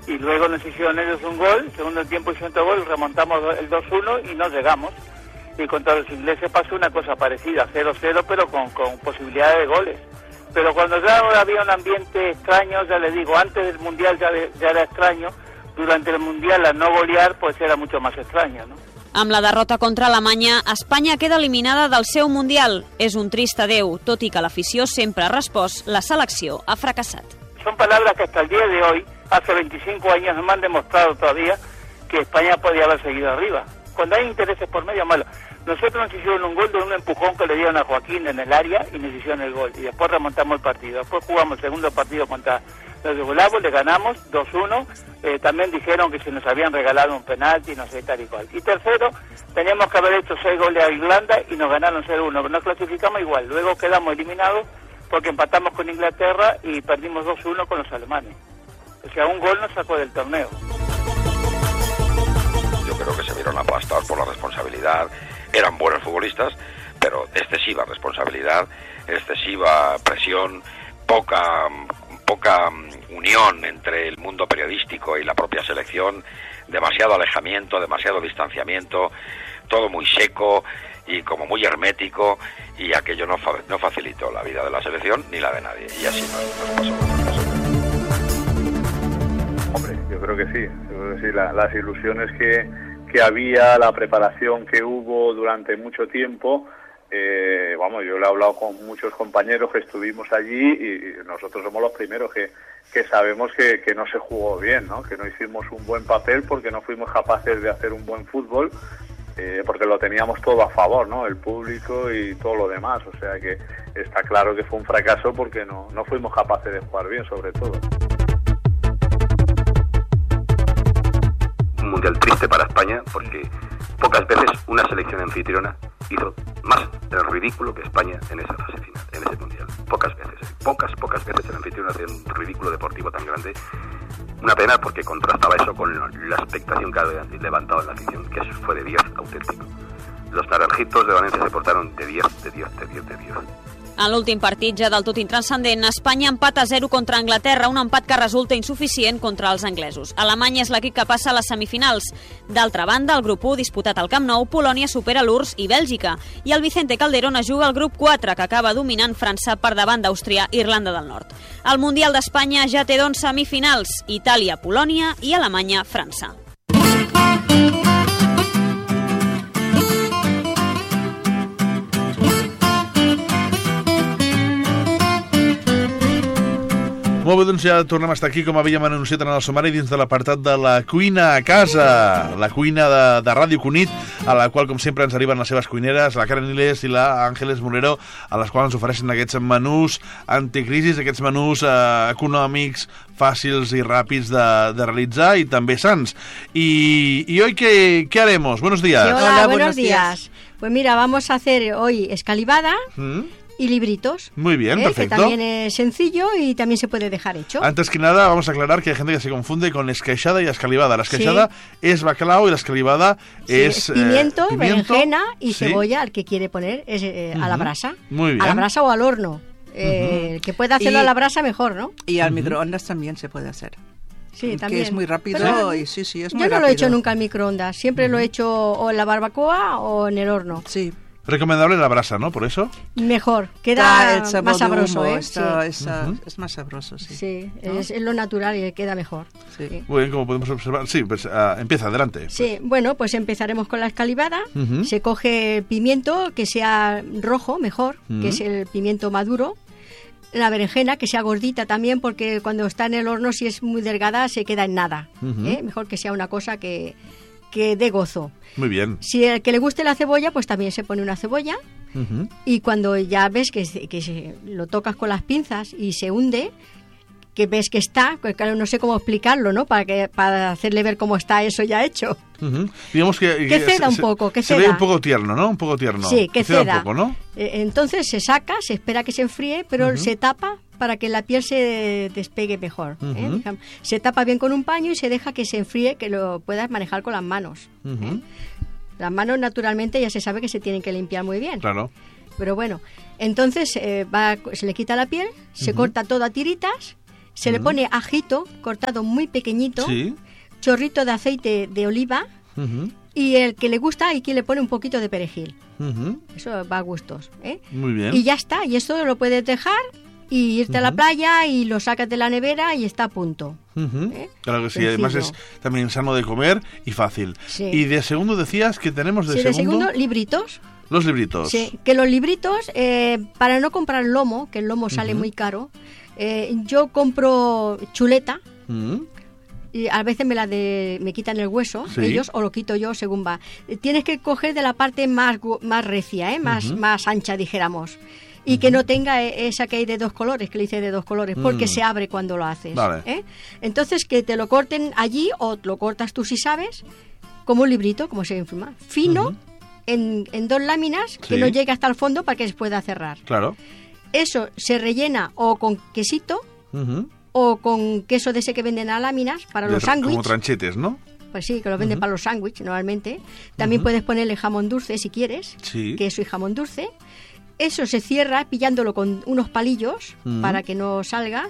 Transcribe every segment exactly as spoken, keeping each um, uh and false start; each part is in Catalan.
y luego nos hicieron ellos un gol, segundo tiempo hicieron otro gol, remontamos el dos uno y no llegamos. Y contra los ingleses pasó una cosa parecida, cero cero, pero con, con posibilidades de goles. Pero cuando ya había un ambiente extraño, ya les digo, antes del Mundial ya, ya era extraño, durante el Mundial al no golear pues era mucho más extraño, ¿no? Amb la derrota contra Alemanya, Espanya queda eliminada del seu Mundial. És un trist adeu, tot i que l'afició sempre ha respost, la selecció ha fracassat. Son palabras que hasta el día de hoy, hace veinticinco años, no me han demostrado todavía que España podía haber seguido arriba. Cuando hay intereses por medio, malo. Nosotros nos hicieron un gol de un empujón que le dieron a Joaquín en el área y nos hicieron el gol. Y después remontamos el partido. Después jugamos el segundo partido contra los yugoslavos, le ganamos dos uno. Eh, también dijeron que se nos habían regalado un penalti, no sé, tal y cual. Y tercero, teníamos que haber hecho seis goles a Irlanda y nos ganaron cero uno. Pero nos clasificamos igual. Luego quedamos eliminados porque empatamos con Inglaterra y perdimos dos uno con los alemanes. O sea, un gol nos sacó del torneo. Yo creo que se vieron aplastados por la responsabilidad. Eran buenos futbolistas, pero excesiva responsabilidad, excesiva presión, poca, poca unión entre el mundo periodístico y la propia selección, demasiado alejamiento, demasiado distanciamiento, todo muy seco y como muy hermético, y aquello no, fa- no facilitó la vida de la selección ni la de nadie, y así nos, nos pasó. Hombre, yo creo que sí, yo creo que sí, la, las ilusiones que... que había, la preparación que hubo durante mucho tiempo, eh, vamos, yo le he hablado con muchos compañeros que estuvimos allí y nosotros somos los primeros que, que sabemos que, que no se jugó bien, ¿no? Que no hicimos un buen papel porque no fuimos capaces de hacer un buen fútbol, eh, porque lo teníamos todo a favor, ¿no? El público y todo lo demás, o sea que está claro que fue un fracaso porque no, no fuimos capaces de jugar bien, sobre todo. Un mundial triste para España porque pocas veces una selección anfitriona hizo más el ridículo que España en esa fase final, en ese mundial. Pocas veces, pocas, pocas veces el anfitrión hace un ridículo deportivo tan grande. Una pena porque contrastaba eso con la expectación que había levantado en la afición, que fue de diez auténtico. Los naranjitos de Valencia se portaron de diez, de diez, de diez, de diez. En l'últim partit, ja del tot intranscendent, Espanya empata a zero contra Anglaterra, un empat que resulta insuficient contra els anglesos. Alemanya és l'equip que passa a les semifinals. D'altra banda, el grup u, disputat al Camp Nou, Polònia supera l'U R S S i Bèlgica. I el Vicente Calderón es juga al grup quatre, que acaba dominant França per davant d'Àustria i Irlanda del Nord. El Mundial d'Espanya ja té doncs semifinals: Itàlia, Polònia i Alemanya, França. Molt bé, doncs ja tornem a estar aquí, com havíem anunciat en el sumari, dins de l'apartat de la cuina a casa, la cuina de, de Ràdio Cunit, a la qual, com sempre, ens arriben les seves cuineres, la Karen Niles i la Ángeles Morero, a les quals ens ofereixen aquests menús anticrisis, aquests menús eh, econòmics, fàcils i ràpids de, de realitzar i també sans. I, y hoy, ¿qué, ¿qué haremos? Buenos días. Sí, hola, hola, buenos, buenos días. días. Pues mira, vamos a hacer hoy escalivada. ¿Mm? Y libritos. Muy bien, ¿eh? perfecto. Que también es sencillo y también se puede dejar hecho. Antes que nada, vamos a aclarar que hay gente que se confunde con esqueixada y escalivada. La esqueixada sí. es bacalao y la escalivada sí, es... Pimiento, eh, pimiento, berenjena y sí. cebolla, al que quiere poner es, eh, uh-huh. a la brasa. Muy bien. A la brasa o al horno. Eh, uh-huh. El que pueda hacerlo y, a la brasa, mejor, ¿no? Y al uh-huh. microondas también se puede hacer. Sí, que también. es muy rápido. Pero, y sí, sí, es yo muy no rápido. lo he hecho nunca en microondas. Siempre uh-huh. lo he hecho o en la barbacoa o en el horno. Sí. Recomendable la brasa, ¿no? Por eso. Mejor, queda el más sabroso, humo, ¿eh? Está, sí. está, uh-huh. Es más sabroso, sí. Sí, ¿no? es, es lo natural y queda mejor. Sí. Sí. Muy bien, como podemos observar. Sí, pues uh, empieza, adelante. Sí, bueno, pues empezaremos con la escalivada. Uh-huh. Se coge pimiento que sea rojo, mejor, uh-huh. que es el pimiento maduro. La berenjena, que sea gordita también, porque cuando está en el horno, si es muy delgada, se queda en nada. Uh-huh. ¿eh? Mejor que sea una cosa que, que dé gozo. Muy bien. Si el que le guste la cebolla, pues también se pone una cebolla. Uh-huh. Y cuando ya ves que, que se, lo tocas con las pinzas y se hunde, que ves que está, pues claro, no sé cómo explicarlo, ¿no? Para que para hacerle ver cómo está eso ya hecho. Uh-huh. Digamos que, que, que ceda se, un poco, que se ceda. ve un poco tierno, ¿no? Un poco tierno. Sí, que, que ceda. ceda un poco, ¿no? Eh, entonces se saca, se espera que se enfríe, pero uh-huh. se tapa para que la piel se despegue mejor. Uh-huh. ¿eh? Se tapa bien con un paño y se deja que se enfríe, que lo puedas manejar con las manos. Uh-huh. ¿eh? Las manos, naturalmente, ya se sabe que se tienen que limpiar muy bien. Claro. Pero bueno, entonces eh, va, se le quita la piel, se uh-huh. corta todo a tiritas, Se le pone ajito cortado muy pequeñito, Sí. chorrito de aceite de oliva Ujú, y el que le gusta hay quien le pone un poquito de perejil. ujú. Eso va a gustos, ¿eh? Muy bien. Y ya está, y esto lo puedes dejar y irte a la playa y lo sacas de la nevera y está a punto. Ujú. ¿Eh? Claro que sí, Sencillo. además es también sano de comer y fácil. Sí. Y de segundo decías que tenemos de, Sí, de segundo, segundo, libritos. los libritos. Sí, que los libritos, eh, para no comprar lomo, que el lomo sale muy caro, eh, yo compro chuleta. Mm. Y a veces me la de, me quitan el hueso, Sí. ellos, o lo quito yo según va. Eh, Tienes que coger de la parte más, gu- más recia, ¿eh? más, más ancha, dijéramos. Y que no tenga eh, esa que hay de dos colores, que le hice de dos colores, porque Mm. se abre cuando lo haces. Vale. ¿eh? Entonces, que te lo corten allí o lo cortas tú si sabes, como un librito, como se llama, fino, en, en dos láminas, que Sí. no llegue hasta el fondo para que se pueda cerrar. Claro. Eso se rellena o con quesito Ujú. o con queso de ese que venden a láminas para De- los Como sándwiches. tranchetes, ¿no? Pues sí, que lo venden para los sándwiches normalmente. También puedes ponerle jamón dulce si quieres, Sí. queso y jamón dulce. Eso se cierra pillándolo con unos palillos Ujú. para que no salga.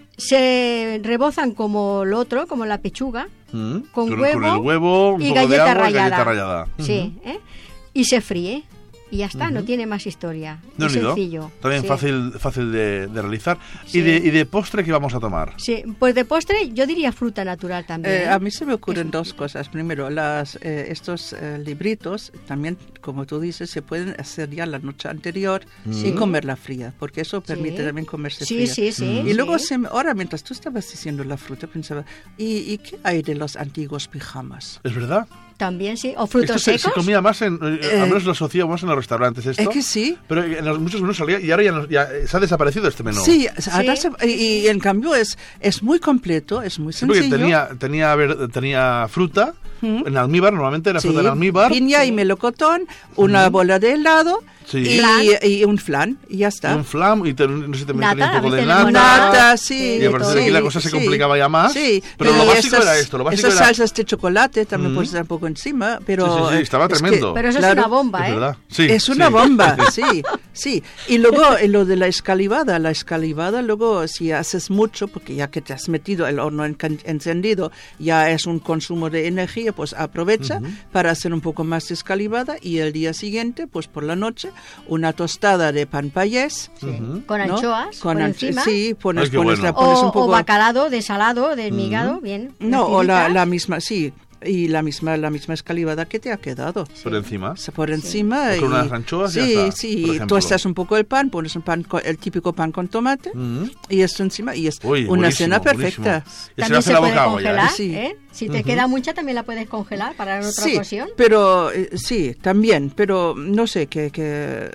Se rebozan como lo otro, como la pechuga, Mm. con Con- huevo, con el huevo, un y poco de galleta agua y rallada. galleta rallada. Sí, ¿eh? Y se fríe. Y ya está, no tiene más historia. No, es ni do. sencillo. También sí. fácil, fácil de, de realizar. Sí. ¿Y, de, ¿Y de postre qué vamos a tomar? Sí, pues de postre yo diría fruta natural también. Eh, ¿eh? a mí se me ocurren dos cosas. Primero, las, eh, estos eh, libritos también, como tú dices, se pueden hacer ya la noche anterior Sí. y comerla fría, porque eso permite Sí. también comerse Sí, fría. sí, sí, Y sí. luego, se me- ahora mientras tú estabas diciendo la fruta, pensaba, ¿y, y qué hay de los antiguos pijamas? ¿Es verdad? También sí, o frutos Esto se, se secos. comía más en... eh, Eh, al menos lo asociábamos en los restaurantes esto. Es que sí. Pero en los, muchos menús salía y ahora ya, no- ya, eh, se ha desaparecido este menú. Sí, ahora se- y, y en cambio es, es muy completo, es muy Sí, porque sencillo. tenía, tenía, ver- tenía fruta ¿Mm? en almíbar, normalmente era Sí, fruta en almíbar. piña y melocotón, una bola de helado Sí. y, Flan. y un flan, y ya está. Un flam y ten- no sé, también Nata, tenía un a poco de veces nata. le Nata, sí. Y a partir de aquí la cosa se sí, complicaba ya más. Sí, pero lo y básico esas- era esto. Lo básico esas era... salsas de chocolate también Mm. puedes dar un poco encima, pero... Sí, sí, sí, estaba es que- tremendo. Pero eso claro, es una bomba, Es ¿eh? verdad. Sí, es una sí. bomba, sí, sí. Y luego eh, lo de la escalivada, la escalivada, luego si haces mucho, porque ya que te has metido el horno encan- encendido, ya es un consumo de energía, pues aprovecha para hacer un poco más de escalivada y el día siguiente, pues por la noche, una tostada de pan payés. Con ¿no? anchoas Con por anch- encima. Sí, pones, Ay, qué pones, bueno. la pones o, un poco... o bacalado de salado, de migado, bien. No, unas o la, tiritas. la misma, sí, y la misma la misma escalivada que te ha quedado. Por encima. O sea, por encima. Con y- unas anchoas y sí, ya está, sí, por tú ejemplo. estás un poco el pan, pones un pan, con- el típico pan con tomate Mm. y esto encima y es Uy, una buenísimo, cena perfecta. buenísimo. Y se le También hace se la puede boca agua ya, congelar, ¿eh? Sí. ¿eh? Si te queda mucha, también la puedes congelar para en otra Sí, ocasión. pero eh, sí, también, pero no sé, que, que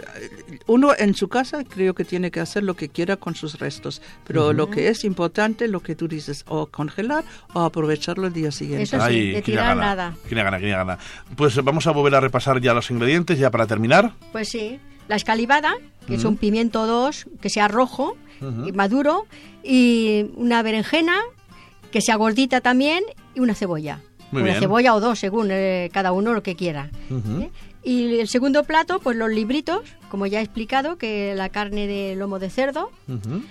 uno en su casa creo que tiene que hacer lo que quiera con sus restos, pero lo que es importante, lo que tú dices, o congelar o aprovecharlo el día siguiente. Eso sí, Ay, de quién tirar gana, nada. quién gana, quién gana. Pues vamos a volver a repasar ya los ingredientes, ya para terminar. Pues sí, la escalivada, que es un pimiento dos, que sea rojo y maduro, y una berenjena, que sea gordita también, y una cebolla. Muy una bien. cebolla o dos, según eh, cada uno lo que quiera. Ujú. ¿eh? Y el segundo plato, pues los libritos, como ya he explicado, que la carne de lomo de cerdo, Ujú.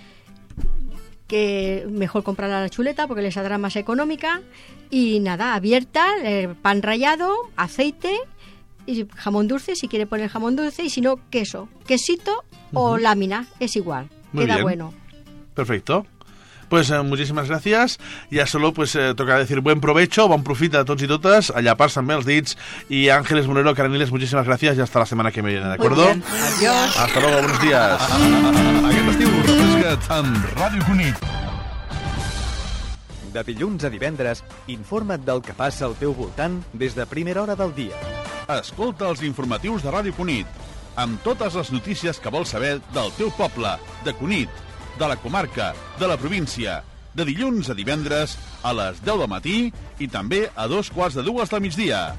que mejor comprarla a la chuleta porque le saldrá más económica. Y nada, abierta, eh, pan rallado, aceite y jamón dulce, si quiere poner jamón dulce, y si no, queso. Quesito o lámina, es igual. Muy Queda bien. bueno. Perfecto. Pues eh, muchísimas gràcies. Ja solo pues, eh, toca decir buen provecho, bon profit a tots i totes, a llapar-se amb els dits. Y Ángeles Monero, Caraniles, muchísimas gracias y hasta la semana que viene, ¿de acuerdo? Muy bien. Adiós. Hasta luego, buenos días. Aquest estiu refresca't amb Ràdio Cunit. De dilluns a divendres, informa't del que passa al teu voltant des de primera hora del dia. Escolta els informatius de Ràdio Cunit, amb totes les notícies que vols saber del teu poble, de Cunit, de la comarca, de la província, de dilluns a divendres a les deu del matí i també a dos quarts de dues del migdia.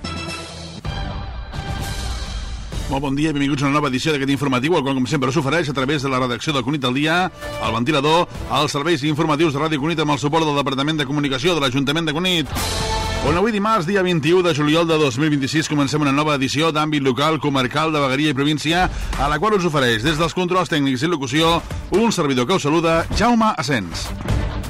Molt bon dia i benvinguts a una nova edició d'aquest informatiu, el qual, com sempre, s'ofereix a través de la redacció del Cunit al Dia, el ventilador, els serveis informatius de Ràdio Cunit amb el suport del Departament de Comunicació de l'Ajuntament de Cunit. On avui dimarts, dia vint-i-u de juliol de dos mil vint-i-sis, comencem una nova edició d'àmbit local, comarcal, de vegueria i província, a la qual us ofereix des dels controls tècnics i locució un servidor que us saluda, Jaume Asens.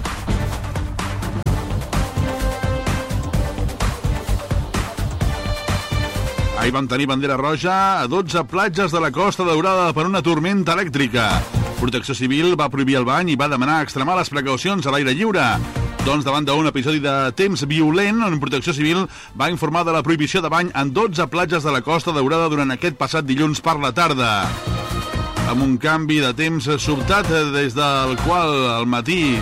Ahir vam tenir bandera roja a dotze platges de la Costa Daurada per una tormenta elèctrica. Protecció Civil va prohibir el bany i va demanar extremar les precaucions a l'aire lliure. Doncs davant d'un episodi de temps violent, on Protecció Civil va informar de la prohibició de bany en dotze platges de la Costa Daurada durant aquest passat dilluns per la tarda. Amb un canvi de temps sobtat des del qual al matí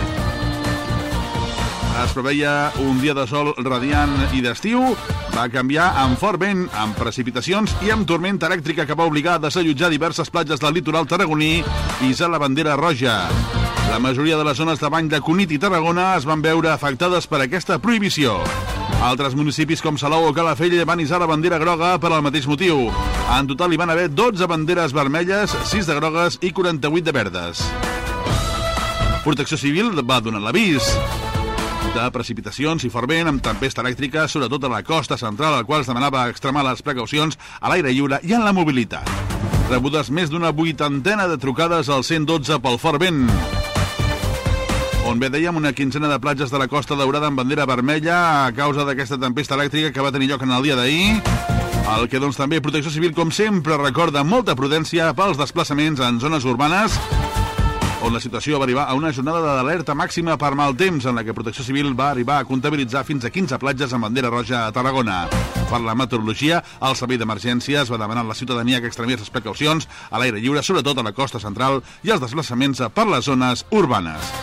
es preveia un dia de sol radiant i d'estiu, va canviar amb fort vent, amb precipitacions i amb tormenta elèctrica que va obligar a desallotjar diverses platges del litoral tarragoní i a la bandera roja. La majoria de les zones de bany de Cunit i Tarragona es van veure afectades per aquesta prohibició. Altres municipis com Salou o Calafell van hissar la bandera groga per al mateix motiu. En total hi van haver dotze banderes vermelles, sis de grogues i quaranta-vuit de verdes. Protecció Civil va donar l'avís de precipitacions i fort vent amb tempesta elèctrica, sobretot a la costa central, al qual es demanava extremar les precaucions a l'aire lliure i en la mobilitat. Rebudes més d'una vuitantena de trucades al cent dotze pel fort vent, on bé dèiem una quinzena de platges de la Costa Daurada amb bandera vermella a causa d'aquesta tempesta elèctrica que va tenir lloc en el dia d'ahir. El que doncs també Protecció Civil, com sempre, recorda molta prudència pels desplaçaments en zones urbanes, on la situació va arribar a una jornada d'alerta màxima per mal temps, en la que Protecció Civil va arribar a comptabilitzar fins a quinze platges amb bandera roja a Tarragona. Per la meteorologia, el servei d'emergències va demanar a la ciutadania que extremés les precaucions a l'aire lliure, sobretot a la costa central, i els desplaçaments per les zones urbanes.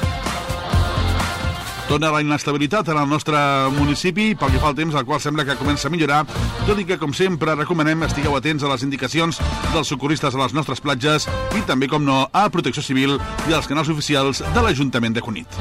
Torna la inestabilitat en el nostre municipi pel que fa al temps, el qual sembla que comença a millorar, tot i que, com sempre, recomanem estigueu atents a les indicacions dels socorristes a les nostres platges i també, com no, a Protecció Civil i als canals oficials de l'Ajuntament de Cunit.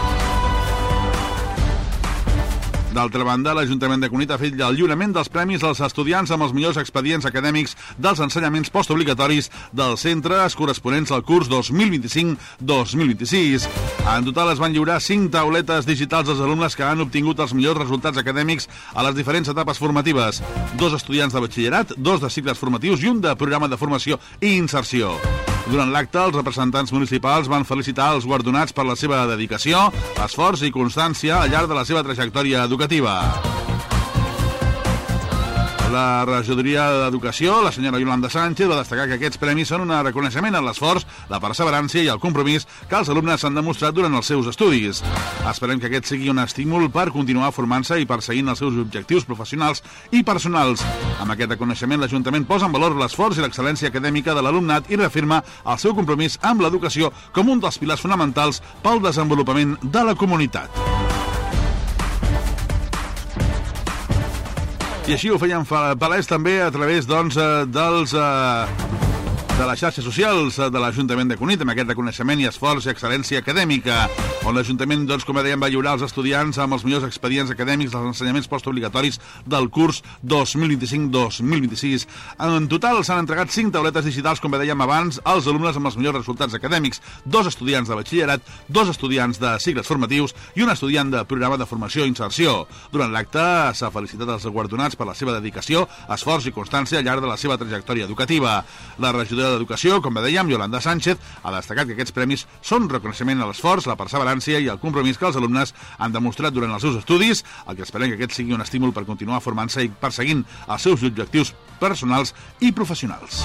D'altra banda, l'Ajuntament de Cunit ha fet el lliurament dels premis als estudiants amb els millors expedients acadèmics dels ensenyaments postobligatoris dels centres corresponents al curs dos mil vint-i-cinc dos mil vint-i-sis. En total es van lliurar cinc tauletes digitals als alumnes que han obtingut els millors resultats acadèmics a les diferents etapes formatives. Dos estudiants de batxillerat, dos de cicles formatius i un de programa de formació i inserció. Durant l'acte, els representants municipals van felicitar els guardonats per la seva dedicació, esforç i constància al llarg de la seva trajectòria educativa. La regidoria d'Educació, la senyora Yolanda Sánchez, va destacar que aquests premis són un reconeixement a l'esforç, la perseverància i el compromís que els alumnes han demostrat durant els seus estudis. Esperem que aquest sigui un estímul per continuar formant-se i perseguint els seus objectius professionals i personals. Amb aquest reconeixement, l'Ajuntament posa en valor l'esforç i l'excel·lència acadèmica de l'alumnat i reafirma el seu compromís amb l'educació com un dels pilars fonamentals pel desenvolupament de la comunitat. I així ho feien palès també a través doncs, dels, de les xarxes socials de l'Ajuntament de Cunit, amb aquest reconeixement i esforç i excel·lència acadèmica, on l'Ajuntament, doncs, com dèiem, va lliurar als estudiants amb els millors expedients acadèmics dels ensenyaments postobligatoris del curs dos mil vint-i-cinc dos mil vint-i-sis. En total s'han entregat cinc tauletes digitals, com dèiem abans, als alumnes amb els millors resultats acadèmics, dos estudiants de batxillerat, dos estudiants de cicles formatius i un estudiant de programa de formació i inserció. Durant l'acte s'ha felicitat els guardonats per la seva dedicació, esforç i constància al llarg de la seva trajectòria educativa. La regidora d'Educació, com dèiem, Yolanda Sánchez, ha destacat que aquests premis són reconeixement a l'esforç, la perseverància i el compromís que els alumnes han demostrat durant els seus estudis, el que esperem que aquest sigui un estímul per continuar formant-se i perseguint els seus objectius personals i professionals.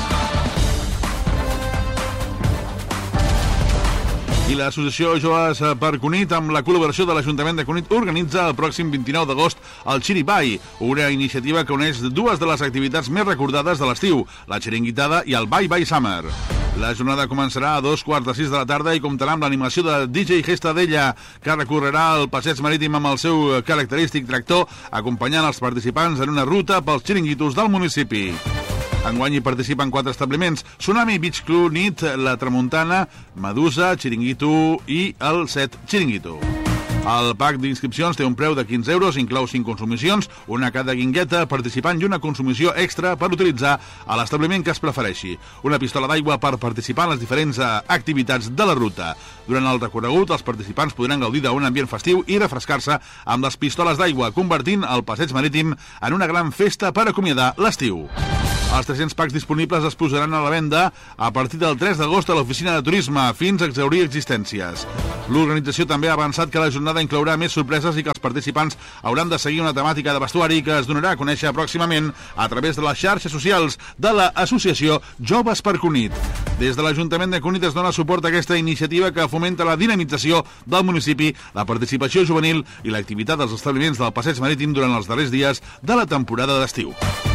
I l'associació Joves per Cunit, amb la col·laboració de l'Ajuntament de Cunit, organitza el pròxim vint-i-nou d'agost el Xiribai, una iniciativa que uneix dues de les activitats més recordades de l'estiu, la xiringuitada i el Bye Bye Summer. La jornada començarà a dos quarts de sis de la tarda i comptarà amb l'animació de D J Gesta d'Ella, que recorrerà el passeig marítim amb el seu característic tractor, acompanyant els participants en una ruta pels xiringuitos del municipi. Enguany hi participen quatre establiments: Tsunami Beach Club, Nit, La Tramuntana, Medusa, Chiringuito i el Set Chiringuito. El pack d'inscripcions té un preu de quinze euros, inclou cinc consumicions, una cada guingueta participant i una consumició extra per utilitzar a l'establiment que es prefereixi. Una pistola d'aigua per participar en les diferents activitats de la ruta. Durant el recorregut, els participants podran gaudir d'un ambient festiu i refrescar-se amb les pistoles d'aigua, convertint el passeig marítim en una gran festa per acomiadar l'estiu. Els tres-cents packs disponibles es posaran a la venda a partir del tres d'agost a l'oficina de turisme, fins a exhaurir existències. L'organització també ha avançat que la jornada inclourà més sorpreses i que els participants hauran de seguir una temàtica de vestuari que es donarà a conèixer pròximament a través de les xarxes socials de l'associació Joves per Cunit. Des de l'Ajuntament de Cunit es dona suport a aquesta iniciativa que fomenta la dinamització del municipi, la participació juvenil i l'activitat dels establiments del passeig marítim durant els darrers dies de la temporada d'estiu.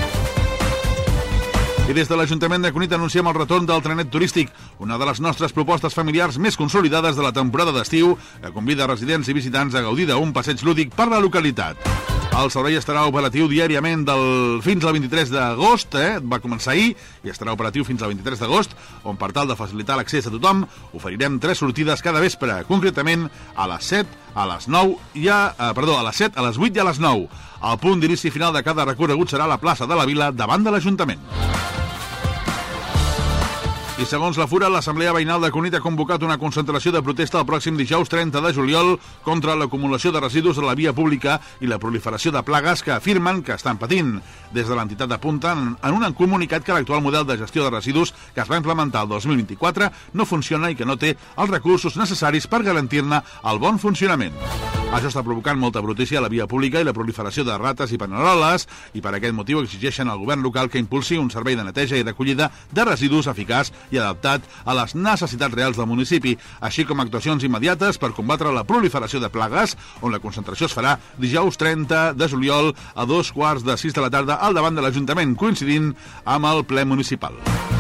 I des de l'Ajuntament de Cunit anunciem el retorn del trenet turístic, una de les nostres propostes familiars més consolidades de la temporada d'estiu, que convida residents i visitants a gaudir d'un passeig lúdic per la localitat. El servei estarà operatiu diàriament del, fins al vint-i-tres d'agost, eh? va començar ahir i estarà operatiu fins al vint-i-tres d'agost, on per tal de facilitar l'accés a tothom oferirem tres sortides cada vespre, concretament a les set, a les nou i a, eh, perdó, a les set, a les vuit i a les nou. El punt d'inici final de cada recorregut serà a la plaça de la Vila davant de l'Ajuntament. I segons la Fura, l'Assemblea Veïnal de Cunit ha convocat una concentració de protesta el pròxim dijous trenta de juliol contra l'acumulació de residus a la via pública i la proliferació de plagues que afirmen que estan patint. Des de l'entitat apunten en un comunicat que l'actual model de gestió de residus que es va implementar el dos mil vint-i-quatre no funciona i que no té els recursos necessaris per garantir-ne el bon funcionament. Això està provocant molta brutícia a la via pública i la proliferació de rates i paneroles, i per aquest motiu exigeixen al govern local que impulsi un servei de neteja i recollida de residus eficaç i adaptat a les necessitats reals del municipi, així com actuacions immediates per combatre la proliferació de plagues, on la concentració es farà dijous trenta de juliol a dos quarts de sis de la tarda al davant de l'Ajuntament, coincidint amb el ple municipal.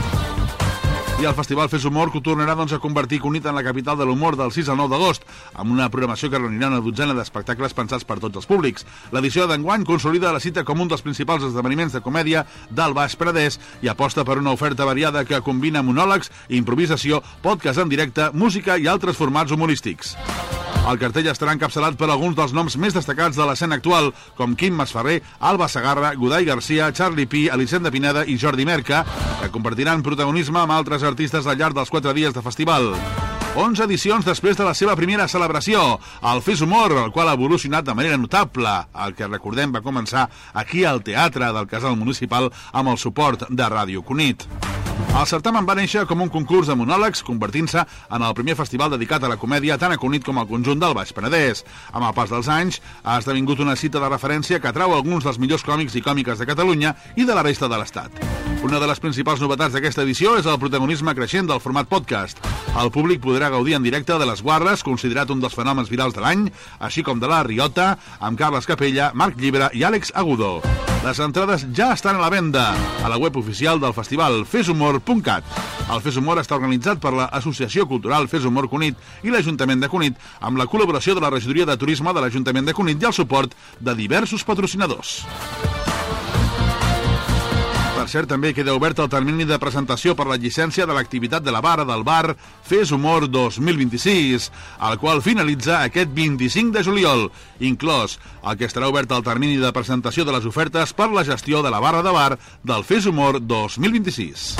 I el Festival Fes Humor, que tornarà doncs, a convertir Cunit en la capital de l'humor del sis al nou d'agost, amb una programació que reunirà una dotzena d'espectacles pensats per tots els públics. L'edició d'enguany consolida la cita com un dels principals esdeveniments de comèdia del Baix Penedès i aposta per una oferta variada que combina monòlegs, improvisació, podcast en directe, música i altres formats humorístics. El cartell estarà encapçalat per alguns dels noms més destacats de l'escena actual, com Quim Masferrer, Alba Segarra, Godai Garcia, Charlie Pi, Elisenda Pineda i Jordi Merca, que compartiran protagonisme amb altres artistes al llarg dels quatre dies de festival. onze edicions després de la seva primera celebració, el Fes Humor, el qual ha evolucionat de manera notable, el que recordem va començar aquí al Teatre del Casal Municipal amb el suport de Ràdio Cunit. El certamen va néixer com un concurs de monòlegs, convertint-se en el primer festival dedicat a la comèdia tant a Cunit com al conjunt del Baix Penedès. Amb el pas dels anys, ha esdevingut una cita de referència que atrau alguns dels millors còmics i còmiques de Catalunya i de la resta de l'Estat. Una de les principals novetats d'aquesta edició és el protagonisme creixent del format podcast. El públic podrà gaudir en directe de Les Guarres, considerat un dels fenòmens virals de l'any, així com de La Riota, amb Carles Capella, Marc Llibre i Àlex Agudo. Les entrades ja estan a la venda a la web oficial del festival fes humor punt cat. El Fes Humor està organitzat per l'Associació Cultural Fes Humor Cunit i l'Ajuntament de Cunit, amb la col·laboració de la Regidoria de Turisme de l'Ajuntament de Cunit i el suport de diversos patrocinadors. Per cert, també queda obert el termini de presentació per la llicència de l'activitat de la vara del bar Fes Humor dos mil vint-i-sis, el qual finalitza aquest vint-i-cinc de juliol, inclòs el que estarà obert el termini de presentació de les ofertes per la gestió de la barra de bar del Fes Humor dos mil vint-i-sis.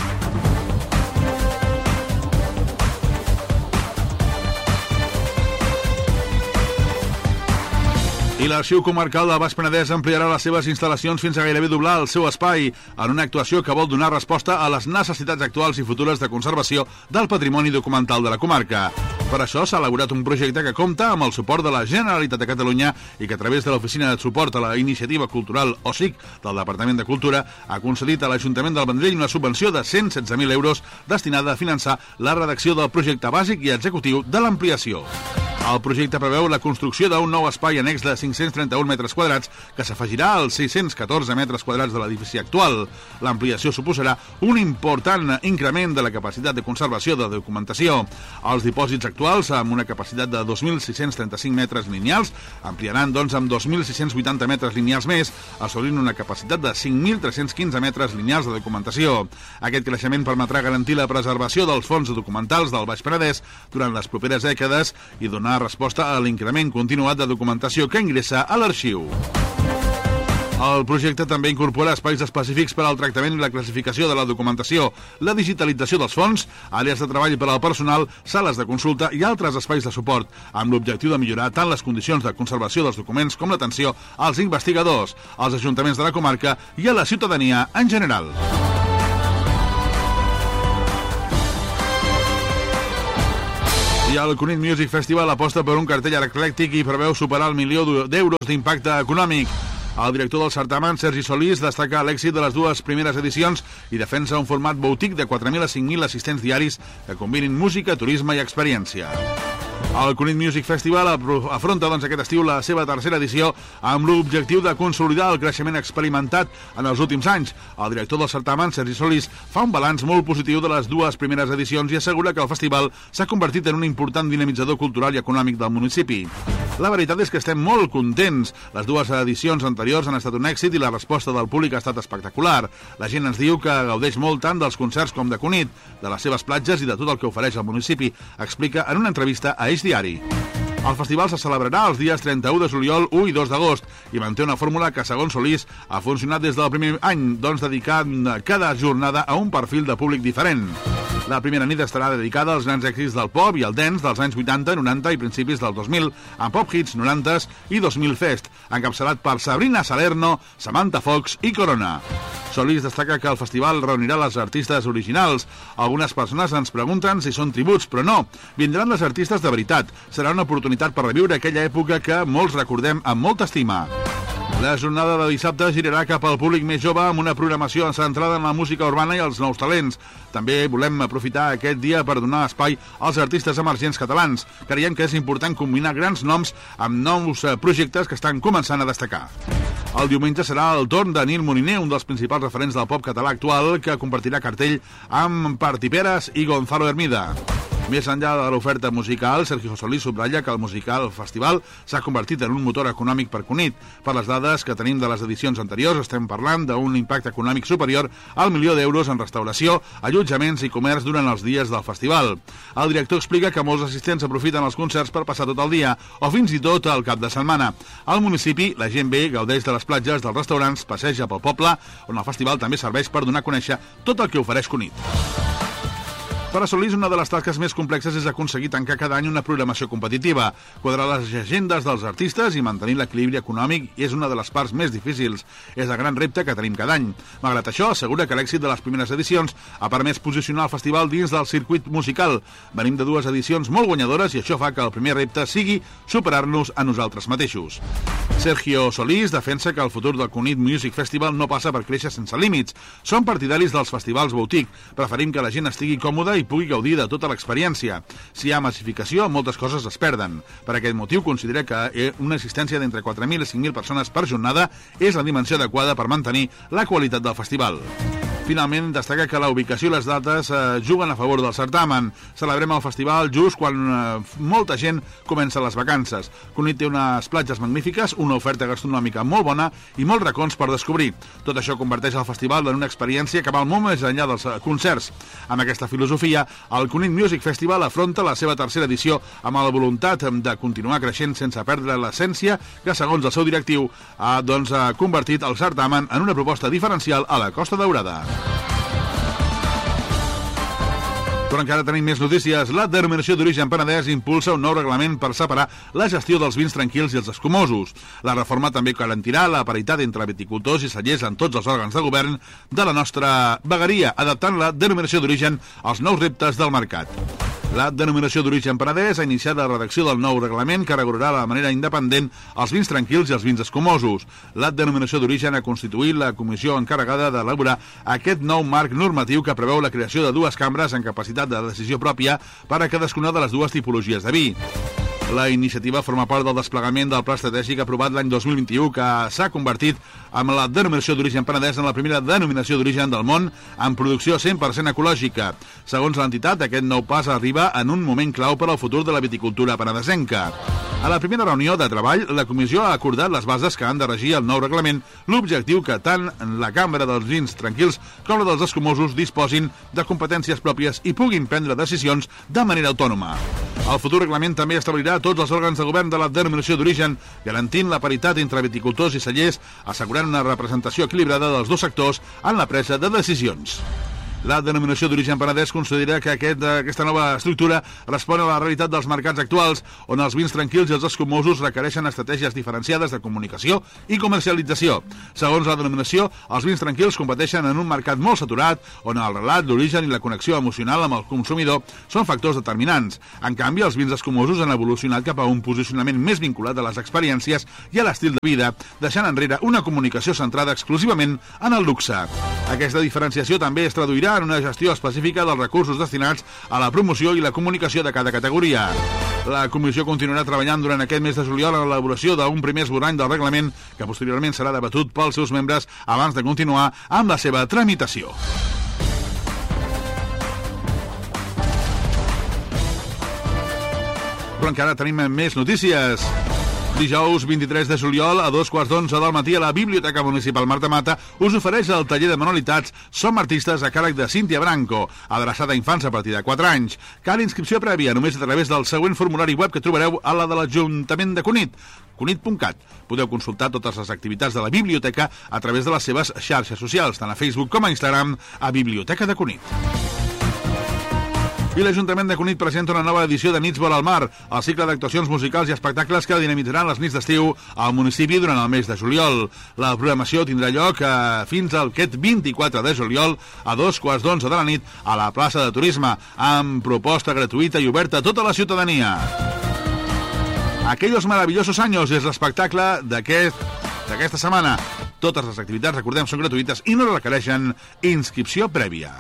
I l'Arxiu Comarcal del Baix Penedès ampliarà les seves instal·lacions fins a gairebé doblar el seu espai en una actuació que vol donar resposta a les necessitats actuals i futures de conservació del patrimoni documental de la comarca. Per això s'ha elaborat un projecte que compta amb el suport de la Generalitat de Catalunya i que a través de l'Oficina de Suport a la Iniciativa Cultural O S I C del Departament de Cultura ha concedit a l'Ajuntament del Vendrell una subvenció de cent setze mil euros destinada a finançar la redacció del projecte bàsic i executiu de l'ampliació. El projecte preveu la construcció d'un nou espai annex de cinc-cents trenta-un metres quadrats que s'afegirà als sis-cents catorze metres quadrats de l'edifici actual. L'ampliació suposarà un important increment de la capacitat de conservació de documentació. Els dipòsits actuals, amb una capacitat de dos mil sis-cents trenta-cinc metres lineals, ampliaran doncs amb dos mil sis-cents vuitanta metres lineals més, assolint una capacitat de cinc mil tres-cents quinze metres lineals de documentació. Aquest creixement permetrà garantir la preservació dels fons documentals del Baix Penedès durant les properes dècades i donar resposta a l'increment continuat de documentació que ingressa a l'arxiu. El projecte també incorpora espais específics per al tractament i la classificació de la documentació, la digitalització dels fons, àrees de treball per al personal, sales de consulta i altres espais de suport, amb l'objectiu de millorar tant les condicions de conservació dels documents com l'atenció als investigadors, als ajuntaments de la comarca i a la ciutadania en general. I el Cunit Music Festival aposta per un cartell eclèctic i preveu superar el milió d'euros d'impacte econòmic. El director del certamen, Sergi Solís, destaca l'èxit de les dues primeres edicions i defensa un format boutique de quatre mil a cinc mil assistents diaris que combinin música, turisme i experiència. El Cunit Music Festival afronta doncs, aquest estiu la seva tercera edició amb l'objectiu de consolidar el creixement experimentat en els últims anys. El director del certamen, Sergi Solís, fa un balanç molt positiu de les dues primeres edicions i assegura que el festival s'ha convertit en un important dinamitzador cultural i econòmic del municipi. La veritat és que estem molt contents. Les dues edicions anteriors han estat un èxit i la resposta del públic ha estat espectacular. La gent ens diu que gaudeix molt tant dels concerts com de Cunit, de les seves platges i de tot el que ofereix el municipi, explica en una entrevista a Eix Diari. El festival se celebrarà els dies trenta-u de juliol, u i dos d'agost i manté una fórmula que, segons Solís, ha funcionat des del primer any, doncs dedicant cada jornada a un perfil de públic diferent. La primera nit estarà dedicada als grans èxits del pop i el dance dels anys vuitanta, noranta i principis del dos mil, amb Pop Hits norantes i dos mil Fest, encapçalat per Sabrina Salerno, Samantha Fox i Corona. Solís destaca que el festival reunirà les artistes originals. Algunes persones ens pregunten si són tributs, però no. Vindran les artistes de veritat. Serà una oportunitat per reviure aquella època que molts recordem amb molta estima. La jornada de dissabte girarà cap al públic més jove amb una programació centrada en la música urbana i els nous talents. També volem aprofitar aquest dia per donar espai als artistes emergents catalans. Creiem que és important combinar grans noms amb nous projectes que estan començant a destacar. El diumenge serà el torn de Nil Moliner, un dels principals referents del pop català actual, que compartirà cartell amb Partiperes i Gonzalo Hermida. Més enllà de l'oferta musical, Sergi Solís subratlla que el musical festival s'ha convertit en un motor econòmic per Cunit. Per les dades que tenim de les edicions anteriors, estem parlant d'un impacte econòmic superior al milió d'euros en restauració, allotjaments i comerç durant els dies del festival. El director explica que molts assistents aprofiten els concerts per passar tot el dia, o fins i tot el cap de setmana. Al municipi, la gent ve, gaudeix de les platges, dels restaurants, passeja pel poble, on el festival també serveix per donar a conèixer tot el que ofereix Cunit. Per a Solís, una de les tasques més complexes és aconseguir tancar cada any una programació competitiva. Quadrar les agendes dels artistes i mantenir l'equilibri econòmic és una de les parts més difícils. És el gran repte que tenim cada any. Malgrat això, assegura que l'èxit de les primeres edicions ha permès posicionar el festival dins del circuit musical. Venim de dues edicions molt guanyadores i això fa que el primer repte sigui superar-nos a nosaltres mateixos. Sergio Solís defensa que el futur del Cunit Music Festival no passa per créixer sense límits. Som partidaris dels festivals boutique. Preferim que la gent estigui còmoda i pugui gaudir de tota l'experiència. Si hi ha massificació, moltes coses es perden. Per aquest motiu, considera que una assistència d'entre quatre mil i cinc mil persones per jornada és la dimensió adequada per mantenir la qualitat del festival. Finalment, destaca que la ubicació i les dates eh, juguen a favor del certamen. Celebrem el festival just quan eh, molta gent comença les vacances. Cunit té unes platges magnífiques, una oferta gastronòmica molt bona i molts racons per descobrir. Tot això converteix el festival en una experiència que va molt més enllà dels concerts. Amb aquesta filosofia, el Cunit Music Festival afronta la seva tercera edició amb la voluntat de continuar creixent sense perdre l'essència que, segons el seu directiu, ha doncs, ha convertit el certamen en una proposta diferencial a la Costa Daurada. Però encara tenim més notícies. La Denominació d'Origen Penedès impulsa un nou reglament per separar la gestió dels vins tranquils i els escumosos. La reforma també garantirà la paritat entre viticultors i cellers en tots els òrgans de govern de la nostra vegueria, adaptant la Denominació d'Origen als nous reptes del mercat. La Denominació d'Origen Penedès ha iniciat la redacció del nou reglament que regularà de manera independent els vins tranquils i els vins escumosos. La Denominació d'Origen ha constituït la comissió encarregada d'elaborar aquest nou marc normatiu que preveu la creació de dues cambres en capacitat de decisió pròpia per a cadascuna de les dues tipologies de vi. La iniciativa forma part del desplegament del pla estratègic aprovat l'any dos mil vint-i-u que s'ha convertit amb la Denominació d'Origen Penedès en la primera denominació d'origen del món en producció cent per cent ecològica. Segons l'entitat, aquest nou pas arriba en un moment clau per al futur de la viticultura penedesenca. A la primera reunió de treball, la comissió ha acordat les bases que han de regir el nou reglament, l'objectiu que tant la Cambra dels Vins Tranquils com la dels Escumosos disposin de competències pròpies i puguin prendre decisions de manera autònoma. El futur reglament també establirà tots els òrgans de govern de la denominació d'origen, garantint la paritat entre viticultors i cellers, assegurant una representació equilibrada dels dos sectors en la presa de decisions. La denominació d'origen Penedès considera que aquest, aquesta nova estructura respon a la realitat dels mercats actuals, on els vins tranquils i els escumosos requereixen estratègies diferenciades de comunicació i comercialització. Segons la denominació, els vins tranquils competeixen en un mercat molt saturat, on el relat, l'origen i la connexió emocional amb el consumidor són factors determinants. En canvi, els vins escumosos han evolucionat cap a un posicionament més vinculat a les experiències i a l'estil de vida, deixant enrere una comunicació centrada exclusivament en el luxe. Aquesta diferenciació també es traduirà en una gestió específica dels recursos destinats a la promoció i la comunicació de cada categoria. La comissió continuarà treballant durant aquest mes de juliol en l'elaboració d'un primer esborrany del reglament que posteriorment serà debatut pels seus membres abans de continuar amb la seva tramitació. Però encara tenim més notícies. Dijous vint-i-tres de juliol a dos quarts d'onze del matí a la Biblioteca Municipal Marta Mata us ofereix el taller de manualitats Som Artistes a càrrec de Cíntia Branco, adreçada a infants a partir de quatre anys. Cal inscripció prèvia només a través del següent formulari web que trobareu a la de l'Ajuntament de Cunit, cunit punt cat. Podeu consultar totes les activitats de la biblioteca a través de les seves xarxes socials, tant a Facebook com a Instagram, a Biblioteca de Cunit. I l'Ajuntament de Cunit presenta una nova edició de Nits vora el mar, el cicle d'actuacions musicals i espectacles que dinamitzaran les nits d'estiu al municipi durant el mes de juliol. La programació tindrà lloc eh, fins al aquest vint-i-quatre de juliol a dos quarts d'onze de la nit a la plaça de Turisme, amb proposta gratuïta i oberta a tota la ciutadania. Aquellos maravillosos años és l'espectacle d'aquest d'aquesta setmana. Totes les activitats, recordem, són gratuïtes i no requereixen inscripció prèvia.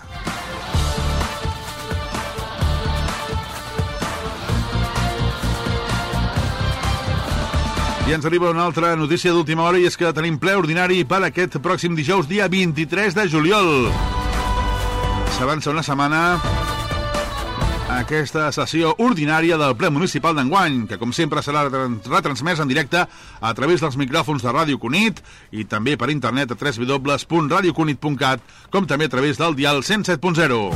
I ens arriba una altra notícia d'última hora i és que tenim ple ordinari per aquest pròxim dijous, dia vint-i-tres de juliol. S'avança una setmana aquesta sessió ordinària del ple municipal d'enguany, que com sempre serà retransmès en directe a través dels micròfons de Ràdio Cunit i també per internet a w w w punt radio cunit punt cat, com també a través del dial cent set punt zero.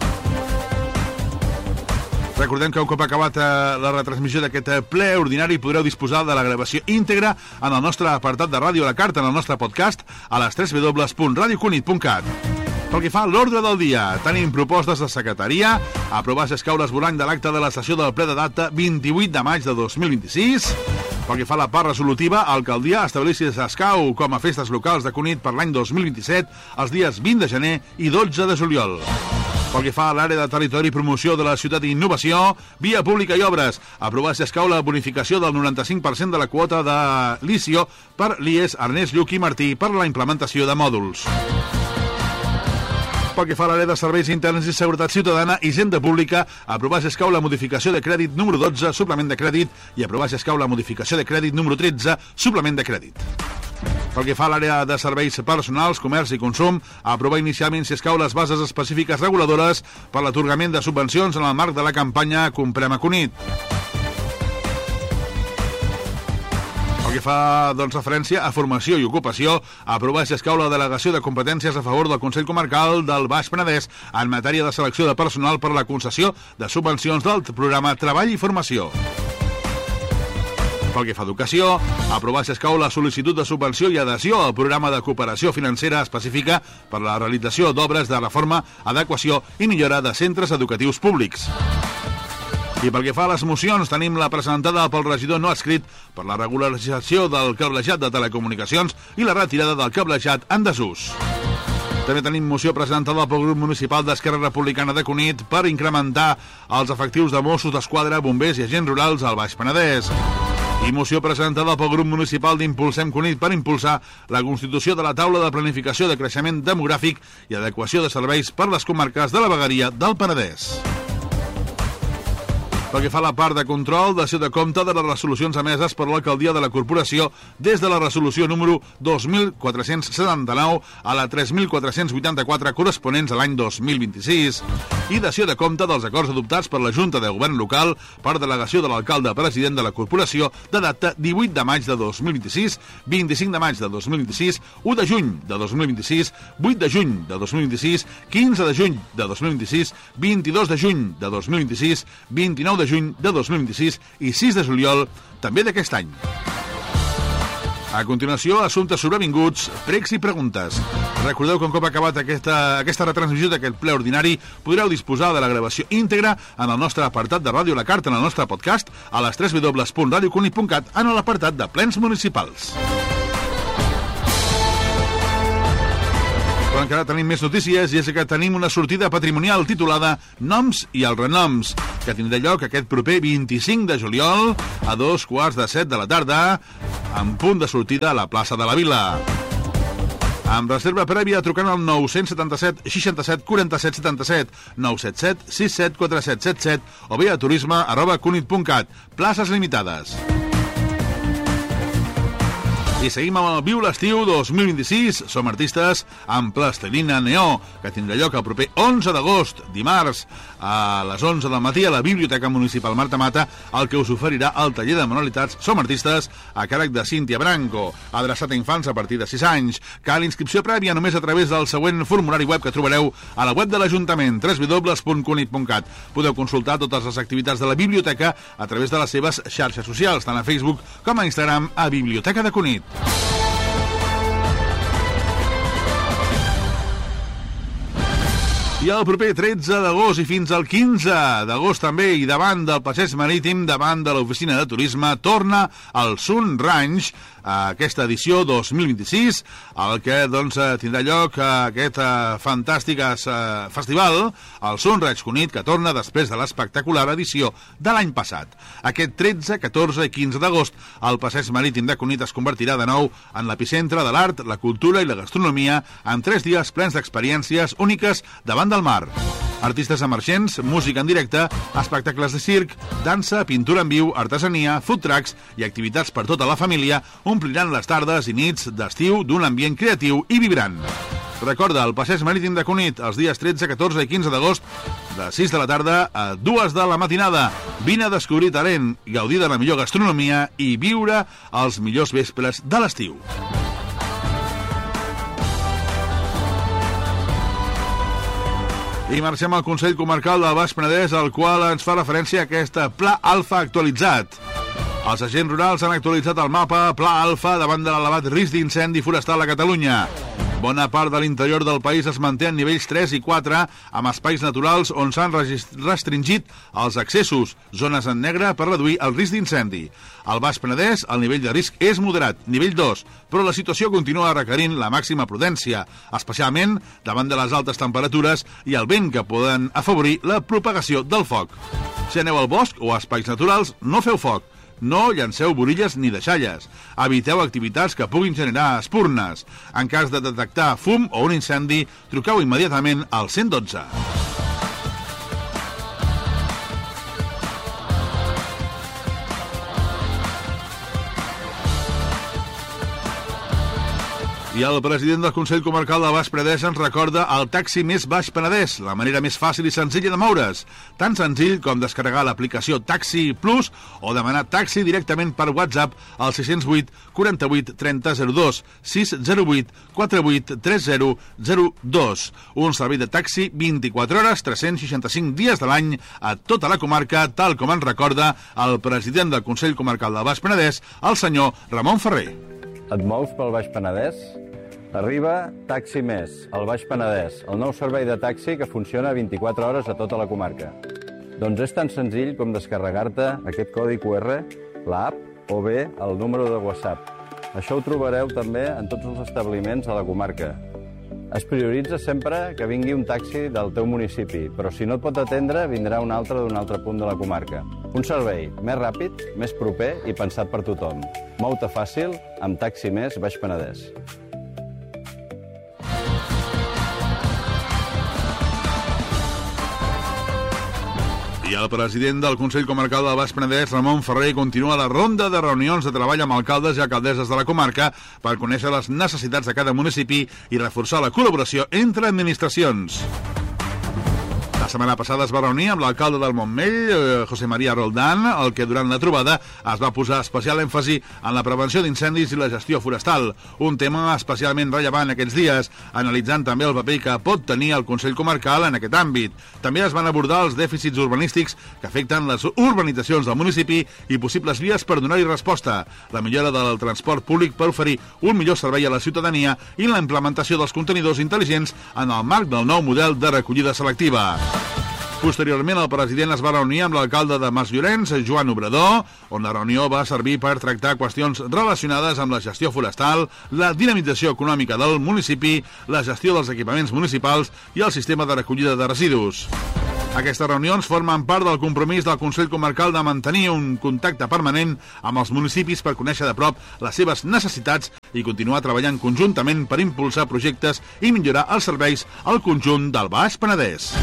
Recordem que un cop acabat la retransmissió d'aquest ple ordinari podreu disposar de la gravació íntegra en el nostre apartat de ràdio a la carta, en el nostre podcast, a les w w w punt radio cunit punt cat. Pel que fa a l'ordre del dia, tenim propostes de secretaria, aprovar si escau l'esborrany de l'acte de la sessió del ple de data vint-i-vuit de maig de dos mil vint-i-sis. Pel que fa a la part resolutiva, Alcaldia estableixi escau com a festes locals de Cunit per l'any dos mil vint-i-set, els dies vint de gener i dotze de juliol. Pel que fa a l'àrea de territori i promoció de la ciutat i innovació, via pública i obres, aprovar si escau la bonificació del noranta-cinc per cent de la quota de l'I C I O per l'I E S Ernest Lluch i Martí per la implementació de mòduls. Pel que fa a l'àrea de serveis interns i seguretat ciutadana i hisenda pública, aprovar si escau la modificació de crèdit número dotze, suplement de crèdit, i aprovar si escau la modificació de crèdit número tretze, suplement de crèdit. Pel que fa a l'àrea de serveis personals, comerç i consum, aprovar inicialment si escau les bases específiques reguladores per l'atorgament de subvencions en el marc de la campanya Comprem a Cunit. Pel que fa doncs, referència a formació i ocupació, aprovar si escau la delegació de competències a favor del Consell Comarcal del Baix Penedès en matèria de selecció de personal per a la concessió de subvencions del programa Treball i Formació. Pel que fa a educació, aprovar si escau la sol·licitud de subvenció i adhesió al programa de cooperació financera específica per la realització d'obres de reforma, adequació i millora de centres educatius públics. I pel que fa a les mocions, tenim la presentada pel regidor no adscrit per la regularització del cablejat de telecomunicacions i la retirada del cablejat en desús. També tenim moció presentada pel grup municipal d'Esquerra Republicana de Cunit per incrementar els efectius de Mossos d'Esquadra, bombers i agents rurals al Baix Penedès. I moció presentada pel grup municipal d'Impulsem Cunit per impulsar la constitució de la taula de planificació de creixement demogràfic i adequació de serveis per les comarques de la Vegueria del Penedès. Pel que fa a la part de control, dació de compte de les resolucions emeses per l'alcaldia de la corporació des de la resolució número dos mil quatre-cents setanta-nou a la tres mil quatre-cents vuitanta-quatre corresponents a l'any dos mil vint-i-sis i dació de compte dels acords adoptats per la Junta de Govern Local per delegació de l'alcalde president de la corporació de data divuit de maig de dos mil vint-i-sis, vint-i-cinc de maig de dos mil vint-i-sis, u de juny de dos mil vint-i-sis, vuit de juny de dos mil vint-i-sis, quinze de juny de dos mil vint-i-sis, vint-i-dos de juny de dos mil vint-i-sis, vint-i-nou de juny de dos mil vint-i-sis i sis de juliol també d'aquest any. A continuació, assumptes sobrevinguts, pregs i preguntes. Recordeu que un cop acabat aquesta, aquesta retransmissió d'aquest ple ordinari, podreu disposar de la gravació íntegra en el nostre apartat de Ràdio La Carta, en el nostre podcast, a les w w w punt radio cunit punt cat, en l'apartat de plens municipals. Però encara tenim més notícies, i és que tenim una sortida patrimonial titulada Noms i els renoms, que tindrà lloc aquest proper vint-i-cinc de juliol a dos quarts de set de la tarda, en punt de sortida a la plaça de la Vila. Amb reserva prèvia trucant al nou set set seixanta-set quaranta-set setanta-set, nou set set sis set quatre set set set o bé a turisme arroba cunit punt cat. Places limitades. I seguim amb el Viu l'Estiu dos mil vint-i-sis. Som artistes amb Plastilina Neó, que tindrà lloc el proper onze d'agost, dimarts, a les onze del matí a la Biblioteca Municipal Marta Mata, el que us oferirà el taller de manualitats Som artistes, a càrrec de Cíntia Branco, adreçat a infants a partir de sis anys. Cal inscripció prèvia només a través del següent formulari web que trobareu a la web de l'Ajuntament, w w w punt cunit punt cat. Podeu consultar totes les activitats de la biblioteca a través de les seves xarxes socials, tant a Facebook com a Instagram, a Biblioteca de Cunit. I el proper tretze d'agost i fins al quinze d'agost també, i davant del passeig marítim, davant de l'oficina de turisme, torna el Sun Ranch, a aquesta edició dos mil vint-i-sis, el que doncs, tindrà lloc aquest uh, fantàstic uh, festival, el Sun Ranch Cunit, que torna després de l'espectacular edició de l'any passat. Aquest tretze, catorze i quinze d'agost, el passeig marítim de Cunit es convertirà de nou en l'epicentre de l'art, la cultura i la gastronomia, en tres dies plens d'experiències úniques davant del mar. Artistes emergents, música en directe, espectacles de circ, dansa, pintura en viu, artesania, food trucks i activitats per tota la família ompliran les tardes i nits d'estiu d'un ambient creatiu i vibrant. Recorda, el passeig marítim de Cunit, els dies tretze, catorze i quinze d'agost, de sis de la tarda a dues de la matinada. Vine a descobrir talent, gaudir de la millor gastronomia i viure els millors vespres de l'estiu. I marxem al Consell Comarcal del Baix Penedès, al qual ens fa referència a aquest Pla Alfa actualitzat. Els agents rurals han actualitzat el mapa Pla Alfa davant de l'elevat risc d'incendi forestal a Catalunya. Bona part de l'interior del país es manté en nivells tres i quatre, amb espais naturals on s'han restringit els accessos, zones en negre per reduir el risc d'incendi. Al Baix Penedès, el nivell de risc és moderat, nivell dos, però la situació continua requerint la màxima prudència, especialment davant de les altes temperatures i el vent que poden afavorir la propagació del foc. Si aneu al bosc o a espais naturals, no feu foc. No llanceu borilles ni deixalles. Eviteu activitats que puguin generar espurnes. En cas de detectar fum o un incendi, truqueu immediatament al cent dotze. I el president del Consell Comarcal del Baix Penedès ens recorda el taxi més Baix Penedès, la manera més fàcil i senzilla de moure's. Tan senzill com descarregar l'aplicació Taxi Plus o demanar taxi directament per WhatsApp al sis zero vuit quaranta-vuit trenta zero dos, sis zero vuit quaranta-vuit trenta zero zero dos. Un servei de taxi vint-i-quatre hores, tres cents seixanta-cinc dies de l'any a tota la comarca, tal com ens recorda el president del Consell Comarcal del Baix Penedès, el senyor Ramon Ferrer. Et mous pel Baix Penedès? Arriba Taxi Més, al Baix Penedès, el nou servei de taxi que funciona vint-i-quatre hores a tota la comarca. Doncs és tan senzill com descarregar-te aquest codi cu erre, l'app o bé el número de WhatsApp. Això ho trobareu també en tots els establiments de la comarca. Es prioritza sempre que vingui un taxi del teu municipi, però si no et pot atendre, vindrà un altre d'un altre punt de la comarca. Un servei més ràpid, més proper i pensat per tothom. Mou-te fàcil amb Taxi Més Baix Penedès. I el president del Consell Comarcal del Baix Penedès, Ramon Ferrer, continua la ronda de reunions de treball amb alcaldes i alcaldesses de la comarca per conèixer les necessitats de cada municipi i reforçar la col·laboració entre administracions. setmana passada es va reunir amb l'alcalde del Montmell, José María Roldán, el que durant la trobada es va posar especial èmfasi en la prevenció d'incendis i la gestió forestal, un tema especialment rellevant aquests dies, analitzant també el paper que pot tenir el Consell Comarcal en aquest àmbit. També es van abordar els dèficits urbanístics que afecten les urbanitzacions del municipi i possibles vies per donar-hi resposta, la millora del transport públic per oferir un millor servei a la ciutadania i la implementació dels contenidors intel·ligents en el marc del nou model de recollida selectiva. Posteriorment, el president es va reunir amb l'alcalde de Masllorenç, Joan Obrador, on la reunió va servir per tractar qüestions relacionades amb la gestió forestal, la dinamització econòmica del municipi, la gestió dels equipaments municipals i el sistema de recollida de residus. Aquestes reunions formen part del compromís del Consell Comarcal de mantenir un contacte permanent amb els municipis per conèixer de prop les seves necessitats i continuar treballant conjuntament per impulsar projectes i millorar els serveis al conjunt del Baix Penedès.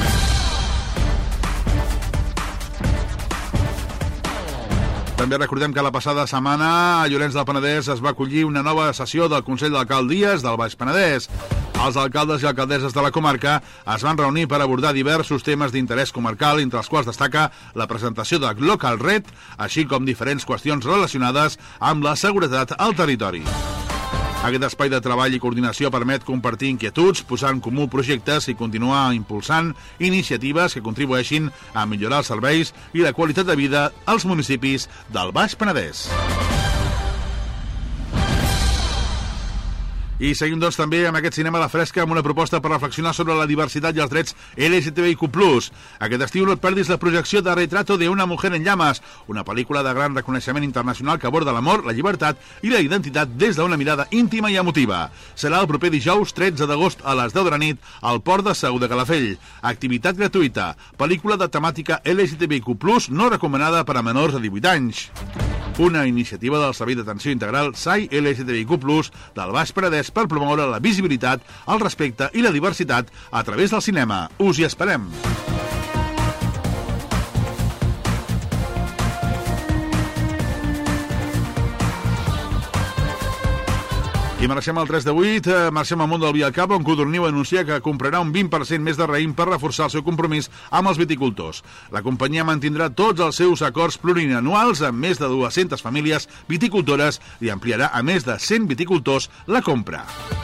També recordem que la passada setmana a Llorenç del Penedès es va acollir una nova sessió del Consell d'Alcaldies del Baix Penedès. Els alcaldes i alcaldesses de la comarca es van reunir per abordar diversos temes d'interès comarcal, entre els quals destaca la presentació de Local Red, així com diferents qüestions relacionades amb la seguretat al territori. Aquest espai de treball i coordinació permet compartir inquietuds, posar en comú projectes i continuar impulsant iniciatives que contribueixin a millorar els serveis i la qualitat de vida als municipis del Baix Penedès. I seguim, doncs, també amb aquest cinema a la fresca amb una proposta per reflexionar sobre la diversitat i els drets L G T B I Q plus. Aquest estiu no et perdis la projecció de Retrato de una mujer en llamas, una pel·lícula de gran reconeixement internacional que aborda l'amor, la llibertat i la identitat des d'una mirada íntima i emotiva. Serà el proper dijous tretze d'agost a les deu de la nit al Port de Segur de Calafell. Activitat gratuïta. Pel·lícula de temàtica L G T B I Q plus no recomanada per a menors de divuit anys. Una iniciativa del Servei d'Atenció Integral S A I L G T B I Q plus del Baix Penedès per promoure la visibilitat, el respecte i la diversitat a través del cinema. Us hi esperem! I marxem al tres de vuit, marxem al món del Viacap, on Codorniu anuncia que comprarà un vint per cent més de raïm per reforçar el seu compromís amb els viticultors. La companyia mantindrà tots els seus acords plurianuals amb més de dues-centes famílies viticultores i ampliarà a més de cent viticultors la compra.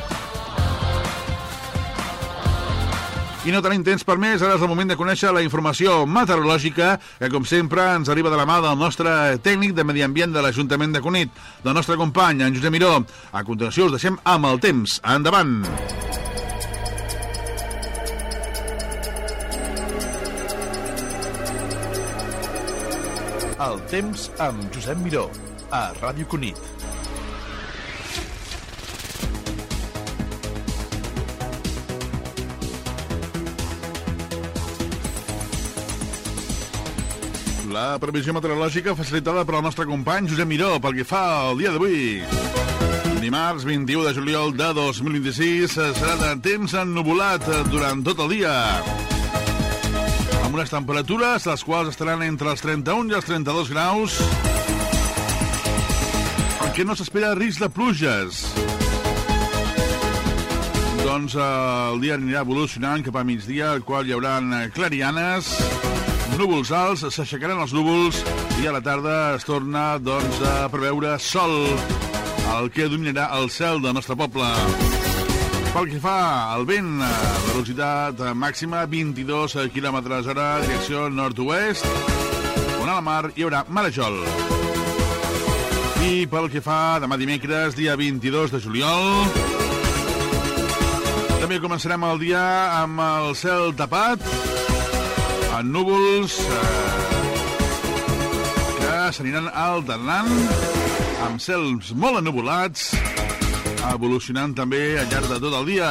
I no tenim temps per més, ara és el moment de conèixer la informació meteorològica que, com sempre, ens arriba de la mà del nostre tècnic de Medi Ambient de l'Ajuntament de Cunit, del nostre company, en Josep Miró. A continuació us deixem amb el temps. Endavant! El temps amb Josep Miró, a Ràdio Cunit. La previsió meteorològica facilitada per al nostre company Josep Miró pel que fa al dia d'avui. Dimarts vint-i-u de juliol de dos mil vint-i-sis serà de temps ennuvolat durant tot el dia, amb unes temperatures les quals estaran entre els trenta-un i els trenta-dos graus, en què no s'espera risc de pluges. Doncs el dia anirà evolucionant cap a migdia, al qual hi haurà clarianes, núvols alts, s'aixecaran els núvols i a la tarda es torna, doncs, a preveure sol, el que dominarà el cel del nostre poble. Pel que fa al vent, velocitat màxima vint-i-dos quilòmetres hora, direcció nord-oest, on a la mar hi haurà marejol. I pel que fa demà dimecres, dia vint-i-dos de juliol, també començarem el dia amb el cel tapat, amb núvols eh, que s'aniran alternant amb cels molt ennuvolats, evolucionant també al llarg de tot el dia,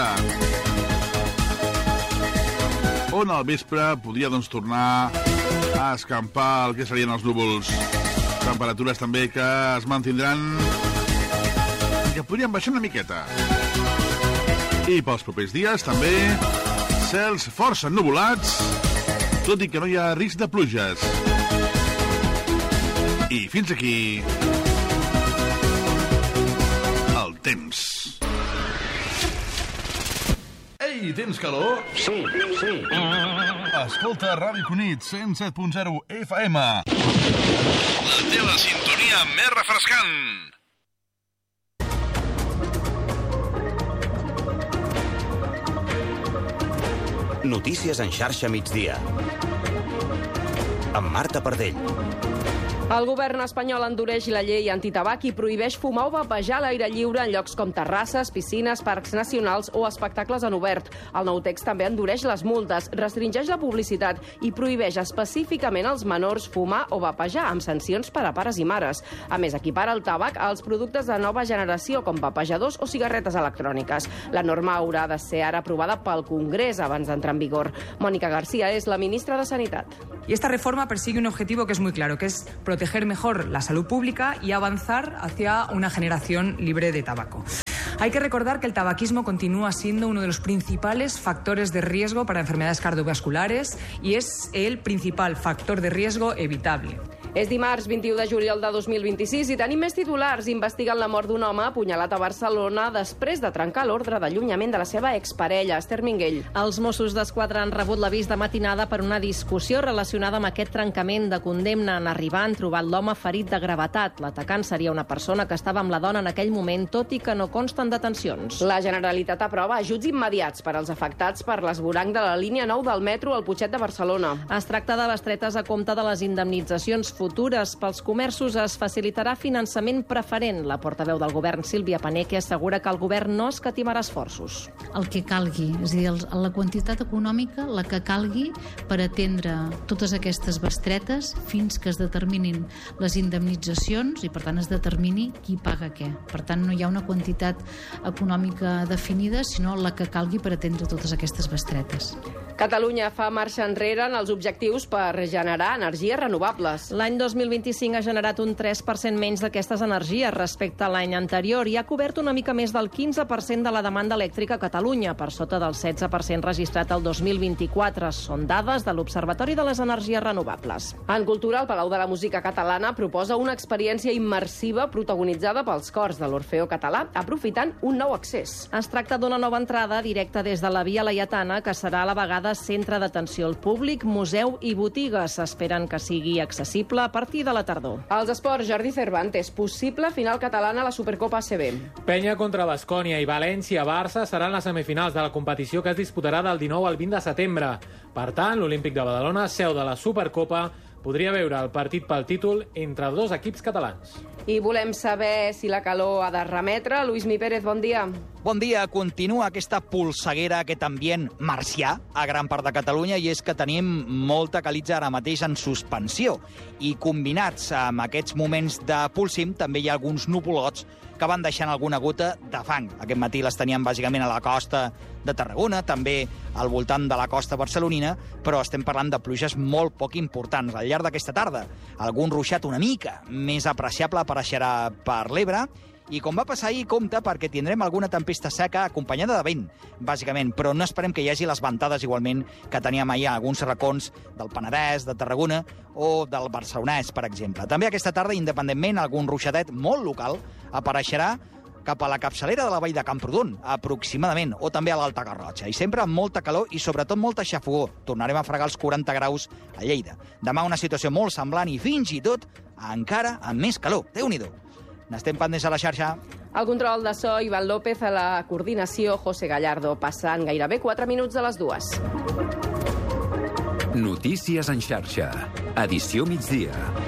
on al vespre podria, doncs, tornar a escampar el que serien els núvols. Temperatures també que es mantindran i que podrien baixar una miqueta. I pels propers dies també cels força ennuvolats, tot i que no hi ha risc de pluges. I fins aquí el temps. Ei, Ei, tens calor? Sí, sí. Escolta Ràdio Cunit, cent set punt zero F M. La teva sintonia més refrescant. Notícies en xarxa migdia. Amb Marta Pardell. El govern espanyol endureix la llei antitabac i prohibeix fumar o vapejar a l'aire lliure en llocs com terrasses, piscines, parcs nacionals o espectacles en obert. El nou text també endureix les multes, restringeix la publicitat i prohibeix específicament als menors fumar o vapejar, amb sancions per a pares i mares. A més, equipara el tabac als productes de nova generació, com vapejadors o cigarretes electròniques. La norma haurà de ser ara aprovada pel Congrés abans d'entrar en vigor. Mònica García és la ministra de Sanitat. Y esta reforma persigue un objetivo que es muy claro, que es proteger mejor la salud pública y avanzar hacia una generación libre de tabaco. Hay que recordar que el tabaquismo continúa siendo uno de los principales factores de riesgo para enfermedades cardiovasculares y es el principal factor de riesgo evitable. És dimarts vint-i-u de juliol de dos mil vint-i-sis i tenim més titulars. Investiguen la mort d'un home apunyalat a Barcelona després de trencar l'ordre d'allunyament de la seva exparella, Esther Minguell. Els Mossos d'Esquadra han rebut l'avís de matinada per una discussió relacionada amb aquest trencament de condemna. En arribar han trobat l'home ferit de gravetat. L'atacant seria una persona que estava amb la dona en aquell moment, tot i que no consten detencions. La Generalitat aprova ajuts immediats per als afectats per l'esvoranc de la línia nou del metro al Putxet de Barcelona. Es tracta de bestretes a compte de les indemnitzacions futures. Pels comerços es facilitarà finançament preferent. La portaveu del govern, Sílvia Paneque, assegura que el govern no escatimarà esforços. El que calgui, és a dir, la quantitat econòmica, la que calgui per atendre totes aquestes bestretes fins que es determinin les indemnitzacions i, per tant, es determini qui paga què. Per tant, no hi ha una quantitat econòmica definida, sinó la que calgui per atendre totes aquestes bestretes. Catalunya fa marxa enrere en els objectius per generar energies renovables. L'any dos mil vint-i-cinc ha generat un tres per cent menys d'aquestes energies respecte a l'any anterior i ha cobert una mica més del quinze per cent de la demanda elèctrica a Catalunya, per sota del setze per cent registrat el dos mil vint-i-quatre. Són dades de l'Observatori de les Energies Renovables. En cultura, el Palau de la Música Catalana proposa una experiència immersiva protagonitzada pels cors de l'Orfeó Català, aprofitant un nou accés. Es tracta d'una nova entrada directa des de la Via Laietana, que serà a la vegada centre d'atenció al públic, museu i botigues. S'esperen que sigui accessible a partir de la tardor. Als esports, Jordi Cervantes, possible final catalana a la Supercopa A C B. Penya contra Baskonia i València-Barça seran les semifinals de la competició que es disputarà del dinou al vint de setembre. Per tant, l'Olímpic de Badalona, seu de la Supercopa, podria veure el partit pel títol entre dos equips catalans. I volem saber si la calor ha de remetre. Lluís Mi Pérez, bon dia. Bon dia. Continua aquesta polseguera, aquest ambient marcià a gran part de Catalunya, i és que tenim molta calitza ara mateix en suspensió. I combinats amb aquests moments de polsim, també hi ha alguns nuvolots que van deixant alguna gota de fang. Aquest matí les teníem bàsicament a la costa de Tarragona, també al voltant de la costa barcelonina, però estem parlant de pluges molt poc importants al llarg d'aquesta tarda. Algun ruixat una mica més apreciable apareixerà per l'Ebre, i com va passar ahir, compte, perquè tindrem alguna tempesta seca acompanyada de vent, bàsicament, però no esperem que hi hagi les ventades igualment que teníem ahir a alguns racons del Penedès, de Tarragona o del Barcelonès, per exemple. També aquesta tarda, independentment, algun ruixadet molt local apareixerà cap a la capçalera de la vall de Camprodon, aproximadament, o també a l'Alta Garrotxa. I sempre amb molta calor i sobretot molta xafogó. Tornarem a fregar els quaranta graus a Lleida. Demà una situació molt semblant i fins i tot encara amb més calor. Déu-n'hi-do. N'estem pendents a la xarxa. El control de so, Ivan López, a la coordinació, José Gallardo. Passant gairebé quatre minuts de les dues. Notícies en xarxa. Edició migdia.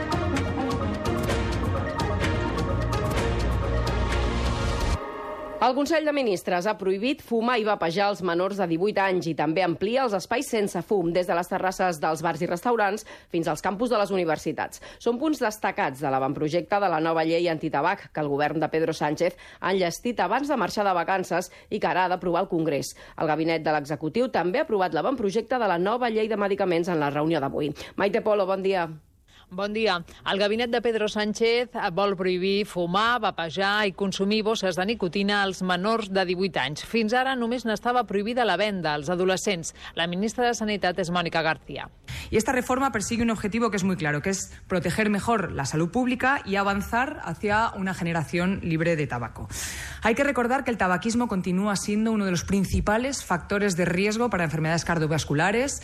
El Consell de Ministres ha prohibit fumar i vapejar als menors de divuit anys i també amplia els espais sense fum, des de les terrasses dels bars i restaurants fins als campus de les universitats. Són punts destacats de l'avantprojecte de la nova llei antitabac que el govern de Pedro Sánchez ha enllestit abans de marxar de vacances i que ara ha d'aprovar el Congrés. El gabinet de l'executiu també ha aprovat l'avantprojecte de la nova llei de medicaments en la reunió d'avui. Maite Polo, bon dia. Bon dia. El gabinet de Pedro Sánchez vol prohibir fumar, vapejar i consumir bosses de nicotina als menors de divuit anys. Fins ara només n'estava prohibida la venda als adolescents. La ministra de Sanitat és Mònica García. Y esta reforma persigue un objetivo que es muy claro, que es proteger mejor la salud pública y avanzar hacia una generación libre de tabaco. Hay que recordar que el tabaquismo continúa siendo uno de los principales factores de riesgo para enfermedades cardiovasculares.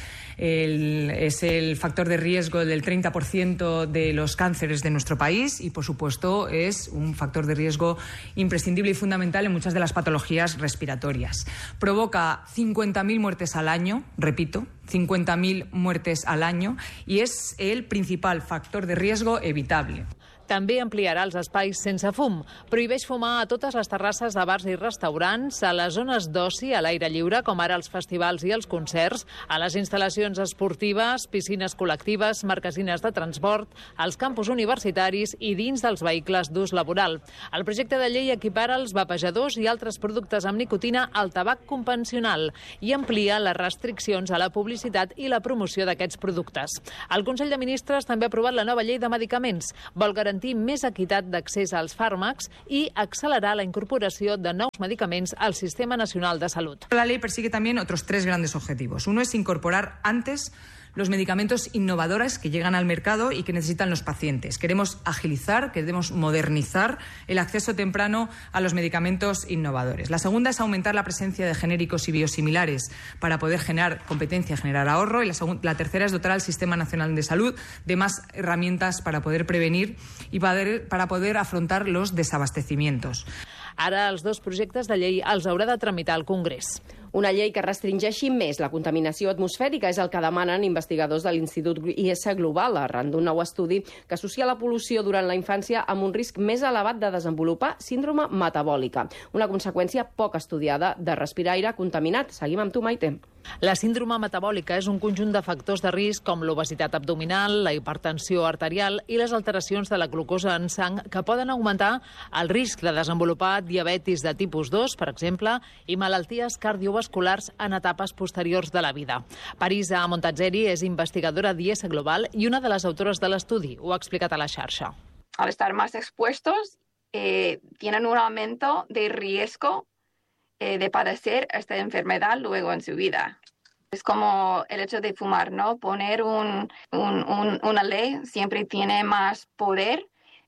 El, es el factor de riesgo del treinta por ciento de los cánceres de nuestro país y, por supuesto, es un factor de riesgo imprescindible y fundamental en muchas de las patologías respiratorias. Provoca cincuenta mil muertes al año, repito, cincuenta mil muertes al año, y es el principal factor de riesgo evitable. També ampliarà els espais sense fum. Prohibeix fumar a totes les terrasses de bars i restaurants, a les zones d'oci a l'aire lliure, com ara els festivals i els concerts, a les instal·lacions esportives, piscines col·lectives, marquesines de transport, als campus universitaris i dins dels vehicles d'ús laboral. El projecte de llei equipara els vapejadors i altres productes amb nicotina al tabac convencional i amplia les restriccions a la publicitat i la promoció d'aquests productes. El Consell de Ministres també ha aprovat la nova llei de medicaments. Vol garantir més equitat d'accés als fàrmacs i accelerar la incorporació de nous medicaments al Sistema Nacional de Salud. La ley persigue también otros tres grandes objetivos. Uno es incorporar antes los medicamentos innovadores que llegan al mercado y que necesitan los pacientes. Queremos agilizar, queremos modernizar el acceso temprano a los medicamentos innovadores. La segunda es aumentar la presencia de genéricos y biosimilares para poder generar competencia, generar ahorro. Y la, la tercera es dotar al Sistema Nacional de Salud de más herramientas para poder prevenir y para, para poder afrontar los desabastecimientos. Ara els dos projectes de llei els haurà de tramitar el Congrés. Una llei que restringeixi més la contaminació atmosfèrica és el que demanen investigadors de l'Institut I S Global arran d'un nou estudi que associa la pol·lució durant la infància amb un risc més elevat de desenvolupar síndrome metabòlica, una conseqüència poc estudiada de respirar aire contaminat. Seguim amb tu, Maite. La síndrome metabòlica és un conjunt de factors de risc com l'obesitat abdominal, la hipertensió arterial i les alteracions de la glucosa en sang que poden augmentar el risc de desenvolupar diabetis de tipus dos, per exemple, i malalties cardiovasculars en etapes posteriors de la vida. Parisa Montazzeri és investigadora d'I S Global i una de les autores de l'estudi. Ho ha explicat a la xarxa. Al estar más expuestos, eh, tienen un aumento de riesgo eh, de padecer esta enfermedad luego en su vida. Es como el hecho de fumar, ¿no? Poner un, un, un, una ley siempre tiene más poder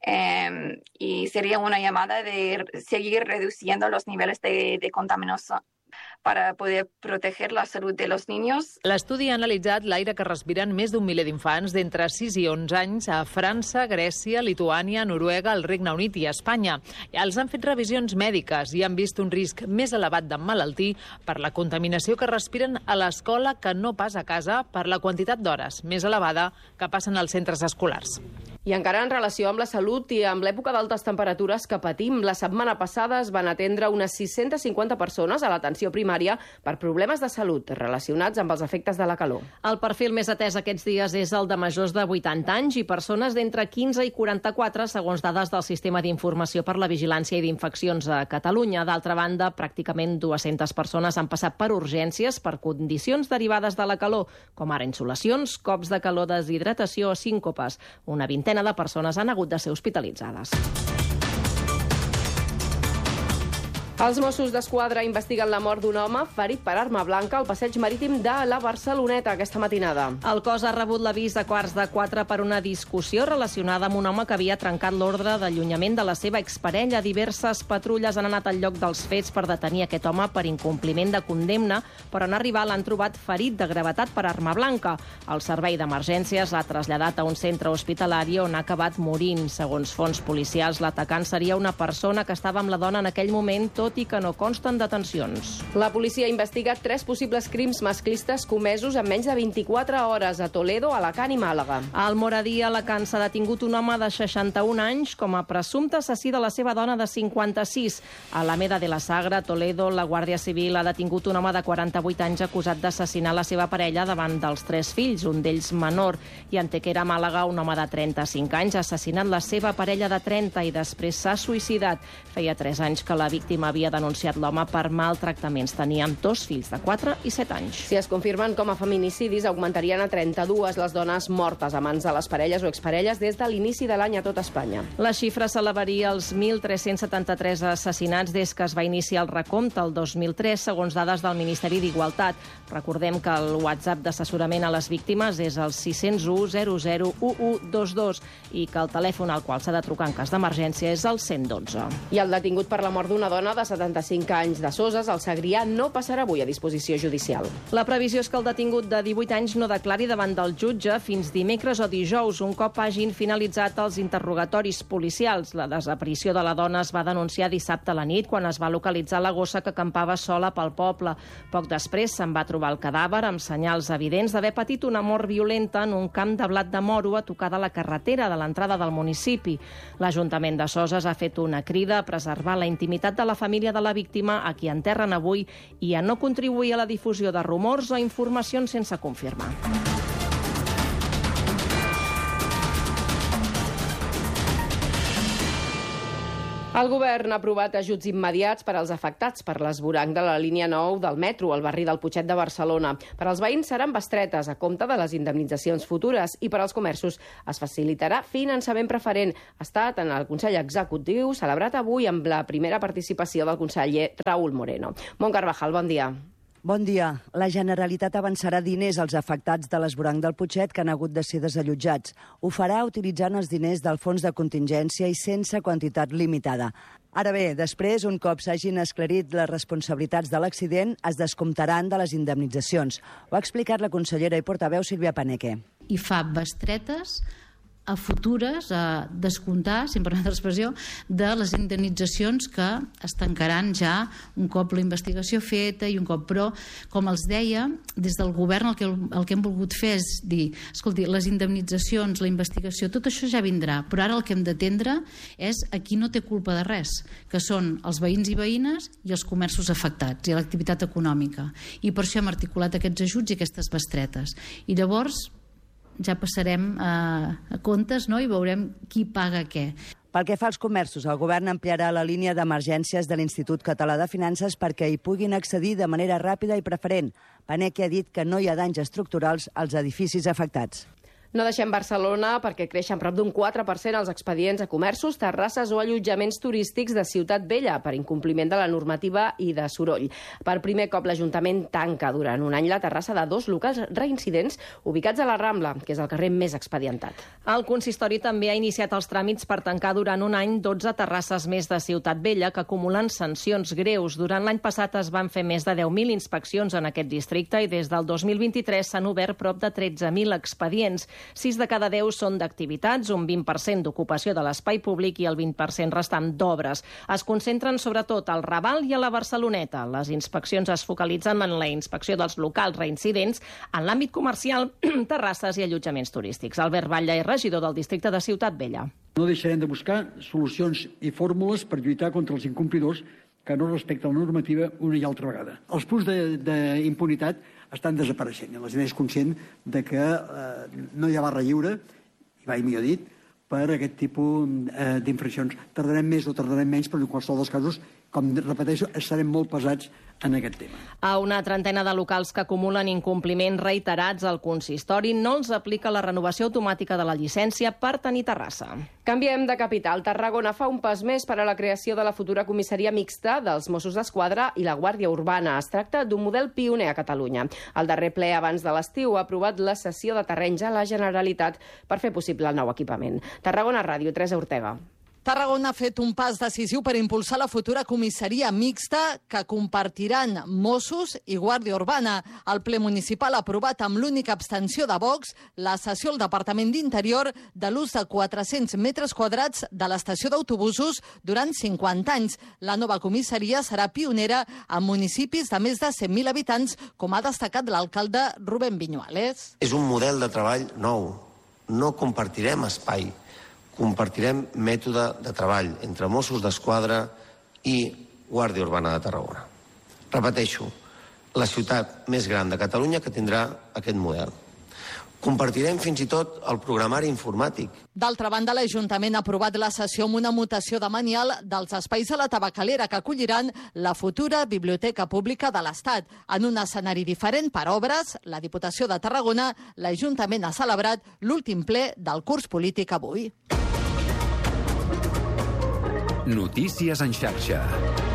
eh, y sería una llamada de seguir reduciendo los niveles de, de contaminación para poder proteger la salud de los niños. L'estudi ha analitzat l'aire que respiren més d'un miler d'infants d'entre sis i onze anys a França, Grècia, Lituània, Noruega, el Regne Unit i Espanya. Els han fet revisions mèdiques i han vist un risc més elevat d'emmalaltir per la contaminació que respiren a l'escola que no pas a casa per la quantitat d'hores més elevada que passen als centres escolars. I encara en relació amb la salut i amb l'època d'altes temperatures que patim, la setmana passada es van atendre unes sis-centes cinquanta persones a l'atenció primària per problemes de salut relacionats amb els efectes de la calor. El perfil més atès aquests dies és el de majors de vuitanta anys i persones d'entre quinze i quaranta-quatre, segons dades del Sistema d'Informació per la Vigilància i d'Infeccions a Catalunya. D'altra banda, pràcticament dues-centes persones han passat per urgències per condicions derivades de la calor, com ara insolacions, cops de calor, deshidratació o síncopes. Una vintena de persones han hagut de ser hospitalitzades. Els Mossos d'Esquadra investiguen la mort d'un home ferit per arma blanca al passeig marítim de la Barceloneta aquesta matinada. El cos ha rebut l'avís a quarts de quatre per una discussió relacionada amb un home que havia trencat l'ordre d'allunyament de la seva exparella. Diverses patrulles han anat al lloc dels fets per detenir aquest home per incompliment de condemna, però en arribar l'han trobat ferit de gravetat per arma blanca. El servei d'emergències l'ha traslladat a un centre hospitalari on ha acabat morint. Segons fonts policials, l'atacant seria una persona que estava amb la dona en aquell moment, tot i que no consten detencions. La policia investiga tres possibles crims masclistes comesos en menys de vint-i-quatre hores a Toledo, Alacant i Màlaga. Al Moradí, a Alacant, s'ha detingut un home de seixanta-un anys com a presumpte assassí de la seva dona de cinquanta-sis. A Alameda de la Sagra, Toledo, la Guàrdia Civil ha detingut un home de quaranta-vuit anys acusat d'assassinar la seva parella davant dels tres fills, un d'ells menor. I a Antequera, Màlaga, un home de trenta-cinc anys ha assassinat la seva parella de trenta i després s'ha suïcidat. Feia tres anys que la víctima havia havia denunciat l'home per maltractaments. Tenien dos fills de quatre i set anys. Si es confirmen com a feminicidis, augmentarien a trenta-dues les dones mortes a mans de les parelles o exparelles des de l'inici de l'any a tot Espanya. La xifra s'elevaria als mil tres-cents setanta-tres assassinats des que es va iniciar el recompte el dos mil tres, segons dades del Ministeri d'Igualtat. Recordem que el WhatsApp d'assessorament a les víctimes és el sis zero u zero zero u u dos dos i que el telèfon al qual s'ha de trucar en cas d'emergència és el cent dotze. I el detingut per la mort d'una dona de setanta-cinc anys de Soses, al Segrià, no passarà avui a disposició judicial. La previsió és que el detingut de divuit anys no declari davant del jutge fins dimecres o dijous, un cop hagin finalitzat els interrogatoris policials. La desaparició de la dona es va denunciar dissabte a la nit quan es va localitzar la gossa que acampava sola pel poble. Poc després se'n va trobar el cadàver amb senyals evidents d'haver patit una mort violenta en un camp de blat de moro a tocar de la carretera de l'entrada del municipi. L'Ajuntament de Soses ha fet una crida a preservar la intimitat de la família de la víctima, a qui enterren avui, i a no contribuir a la difusió de rumors o informacions sense confirmar. El govern ha aprovat ajuts immediats per als afectats per l'esvoranc de la línia nou del metro al barri del Putxet de Barcelona. Per als veïns seran bestretes a compte de les indemnitzacions futures i per als comerços es facilitarà finançament preferent. Ha estat en el Consell Executiu celebrat avui amb la primera participació del conseller Raúl Moreno. Mont Carvajal, bon dia. Bon dia. La Generalitat avançarà diners als afectats de l'esvoranc del Putxet que han hagut de ser desallotjats. Ho farà utilitzant els diners del fons de contingència i sense quantitat limitada. Ara bé, després, un cop s'hagin esclarit les responsabilitats de l'accident, es descomptaran de les indemnitzacions. Ho ha explicat la consellera i portaveu Sílvia Paneque. I fa bestretes a futures, a descomptar, si em permet l'expressió, de les indemnitzacions que es tancaran ja un cop la investigació feta i un cop, però, com els deia, des del govern el que, el que hem volgut fer és dir, escolti, les indemnitzacions, la investigació, tot això ja vindrà, però ara el que hem d'atendre és a qui no té culpa de res, que són els veïns i veïnes i els comerços afectats i l'activitat econòmica. I per això hem articulat aquests ajuts i aquestes bestretes. I llavors ja passarem a, a comptes, no?, i veurem qui paga què. Pel que fa als comerços, el govern ampliarà la línia d'emergències de l'Institut Català de Finances perquè hi puguin accedir de manera ràpida i preferent. Paneque ha dit que no hi ha danys estructurals als edificis afectats. No deixem Barcelona perquè creixen prop d'un quatre per cent els expedients a comerços, terrasses o allotjaments turístics de Ciutat Vella per incompliment de la normativa i de soroll. Per primer cop l'Ajuntament tanca durant un any la terrassa de dos locals reincidents ubicats a la Rambla, que és el carrer més expedientat. El consistori també ha iniciat els tràmits per tancar durant un any dotze terrasses més de Ciutat Vella que acumulen sancions greus. Durant l'any passat es van fer més de deu mil inspeccions en aquest districte i des del dos mil vint-i-tres s'han obert prop de tretze mil expedients. sis de cada deu són d'activitats, un vint per cent d'ocupació de l'espai públic i el vint per cent restant d'obres. Es concentren sobretot al Raval i a la Barceloneta. Les inspeccions es focalitzen en la inspecció dels locals reincidents en l'àmbit comercial, terrasses i allotjaments turístics. Albert Batlle és regidor del districte de Ciutat Vella. No deixarem de buscar solucions i fórmules per lluitar contra els incomplidors que no respecten la normativa una i altra vegada. Els punts d'impunitat estan desapareixent. La gent és conscient de que eh, no hi ha barra lliure, i mai millor dit, per aquest tipus eh, d'infraccions. Tardarem més o tardarem menys, però en qualsevol dels casos, com repeteixo, estarem molt pesats en aquest tema. A una trentena de locals que acumulen incompliments reiterats al consistori no els aplica la renovació automàtica de la llicència per tenir terrassa. Canviem de capital. Tarragona fa un pas més per a la creació de la futura comissaria mixta dels Mossos d'Esquadra i la Guàrdia Urbana. Es tracta d'un model pioner a Catalunya. El darrer ple abans de l'estiu ha aprovat la cessió de terrenys a la Generalitat per fer possible el nou equipament. Tarragona Ràdio, Teresa Ortega. Tarragona ha fet un pas decisiu per impulsar la futura comissaria mixta que compartiran Mossos i Guàrdia Urbana. El ple municipal ha aprovat amb l'única abstenció de Vox la cessió al Departament d'Interior de l'ús de quatre-cents metres quadrats de l'estació d'autobusos durant cinquanta anys. La nova comissaria serà pionera en municipis de més de cent mil habitants, com ha destacat l'alcalde Rubén Viñuales. És un model de treball nou. No compartirem espai. Compartirem mètode de treball entre Mossos d'Esquadra i Guàrdia Urbana de Tarragona. Repeteixo, la ciutat més gran de Catalunya que tindrà aquest model. Compartirem fins i tot el programari informàtic. D'altra banda, l'Ajuntament ha aprovat la sessió amb una mutació de manial dels espais a la tabacalera que acolliran la futura Biblioteca Pública de l'Estat. En un escenari diferent per obres, la Diputació de Tarragona, l'Ajuntament ha celebrat l'últim ple del curs polític avui. Notícies en xarxa.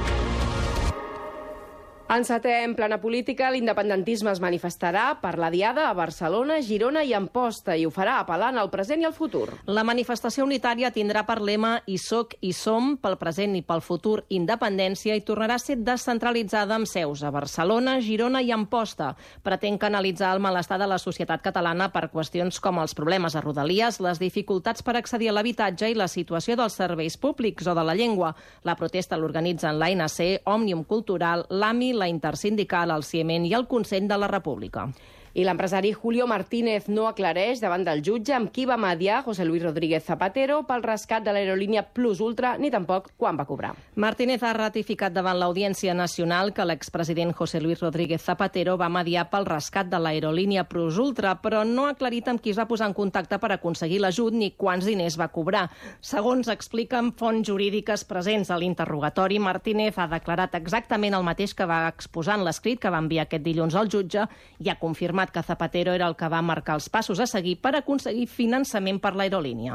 En setè, en plana política, l'independentisme es manifestarà per la Diada a Barcelona, Girona i Amposta i ho farà apel·lant al present i al futur. La manifestació unitària tindrà per lema "Hi soc, hi som", pel present i pel futur independència, i tornarà a ser descentralitzada amb seus a Barcelona, Girona i Amposta. Pretén canalitzar el malestar de la societat catalana per qüestions com els problemes a Rodalies, les dificultats per accedir a l'habitatge i la situació dels serveis públics o de la llengua. La protesta l'organitzen l'A N C, Òmnium Cultural, l'A M I, la Intersindical, el Ciment i el Consell de la República. I l'empresari Julio Martínez no aclareix davant del jutge amb qui va mediar José Luis Rodríguez Zapatero pel rescat de l'aerolínia Plus Ultra, ni tampoc quan va cobrar. Martínez ha ratificat davant l'Audiència Nacional que l'expresident José Luis Rodríguez Zapatero va mediar pel rescat de l'aerolínia Plus Ultra, però no ha aclarit amb qui es va posar en contacte per aconseguir l'ajut ni quants diners va cobrar. Segons expliquen fonts jurídiques presents a l'interrogatori, Martínez ha declarat exactament el mateix que va exposar en l'escrit que va enviar aquest dilluns al jutge i ha confirmat que Zapatero era el que va marcar els passos a seguir per aconseguir finançament per l'aerolínia.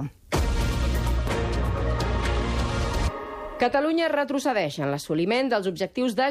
Catalunya retrocedeix en l'assoliment dels objectius de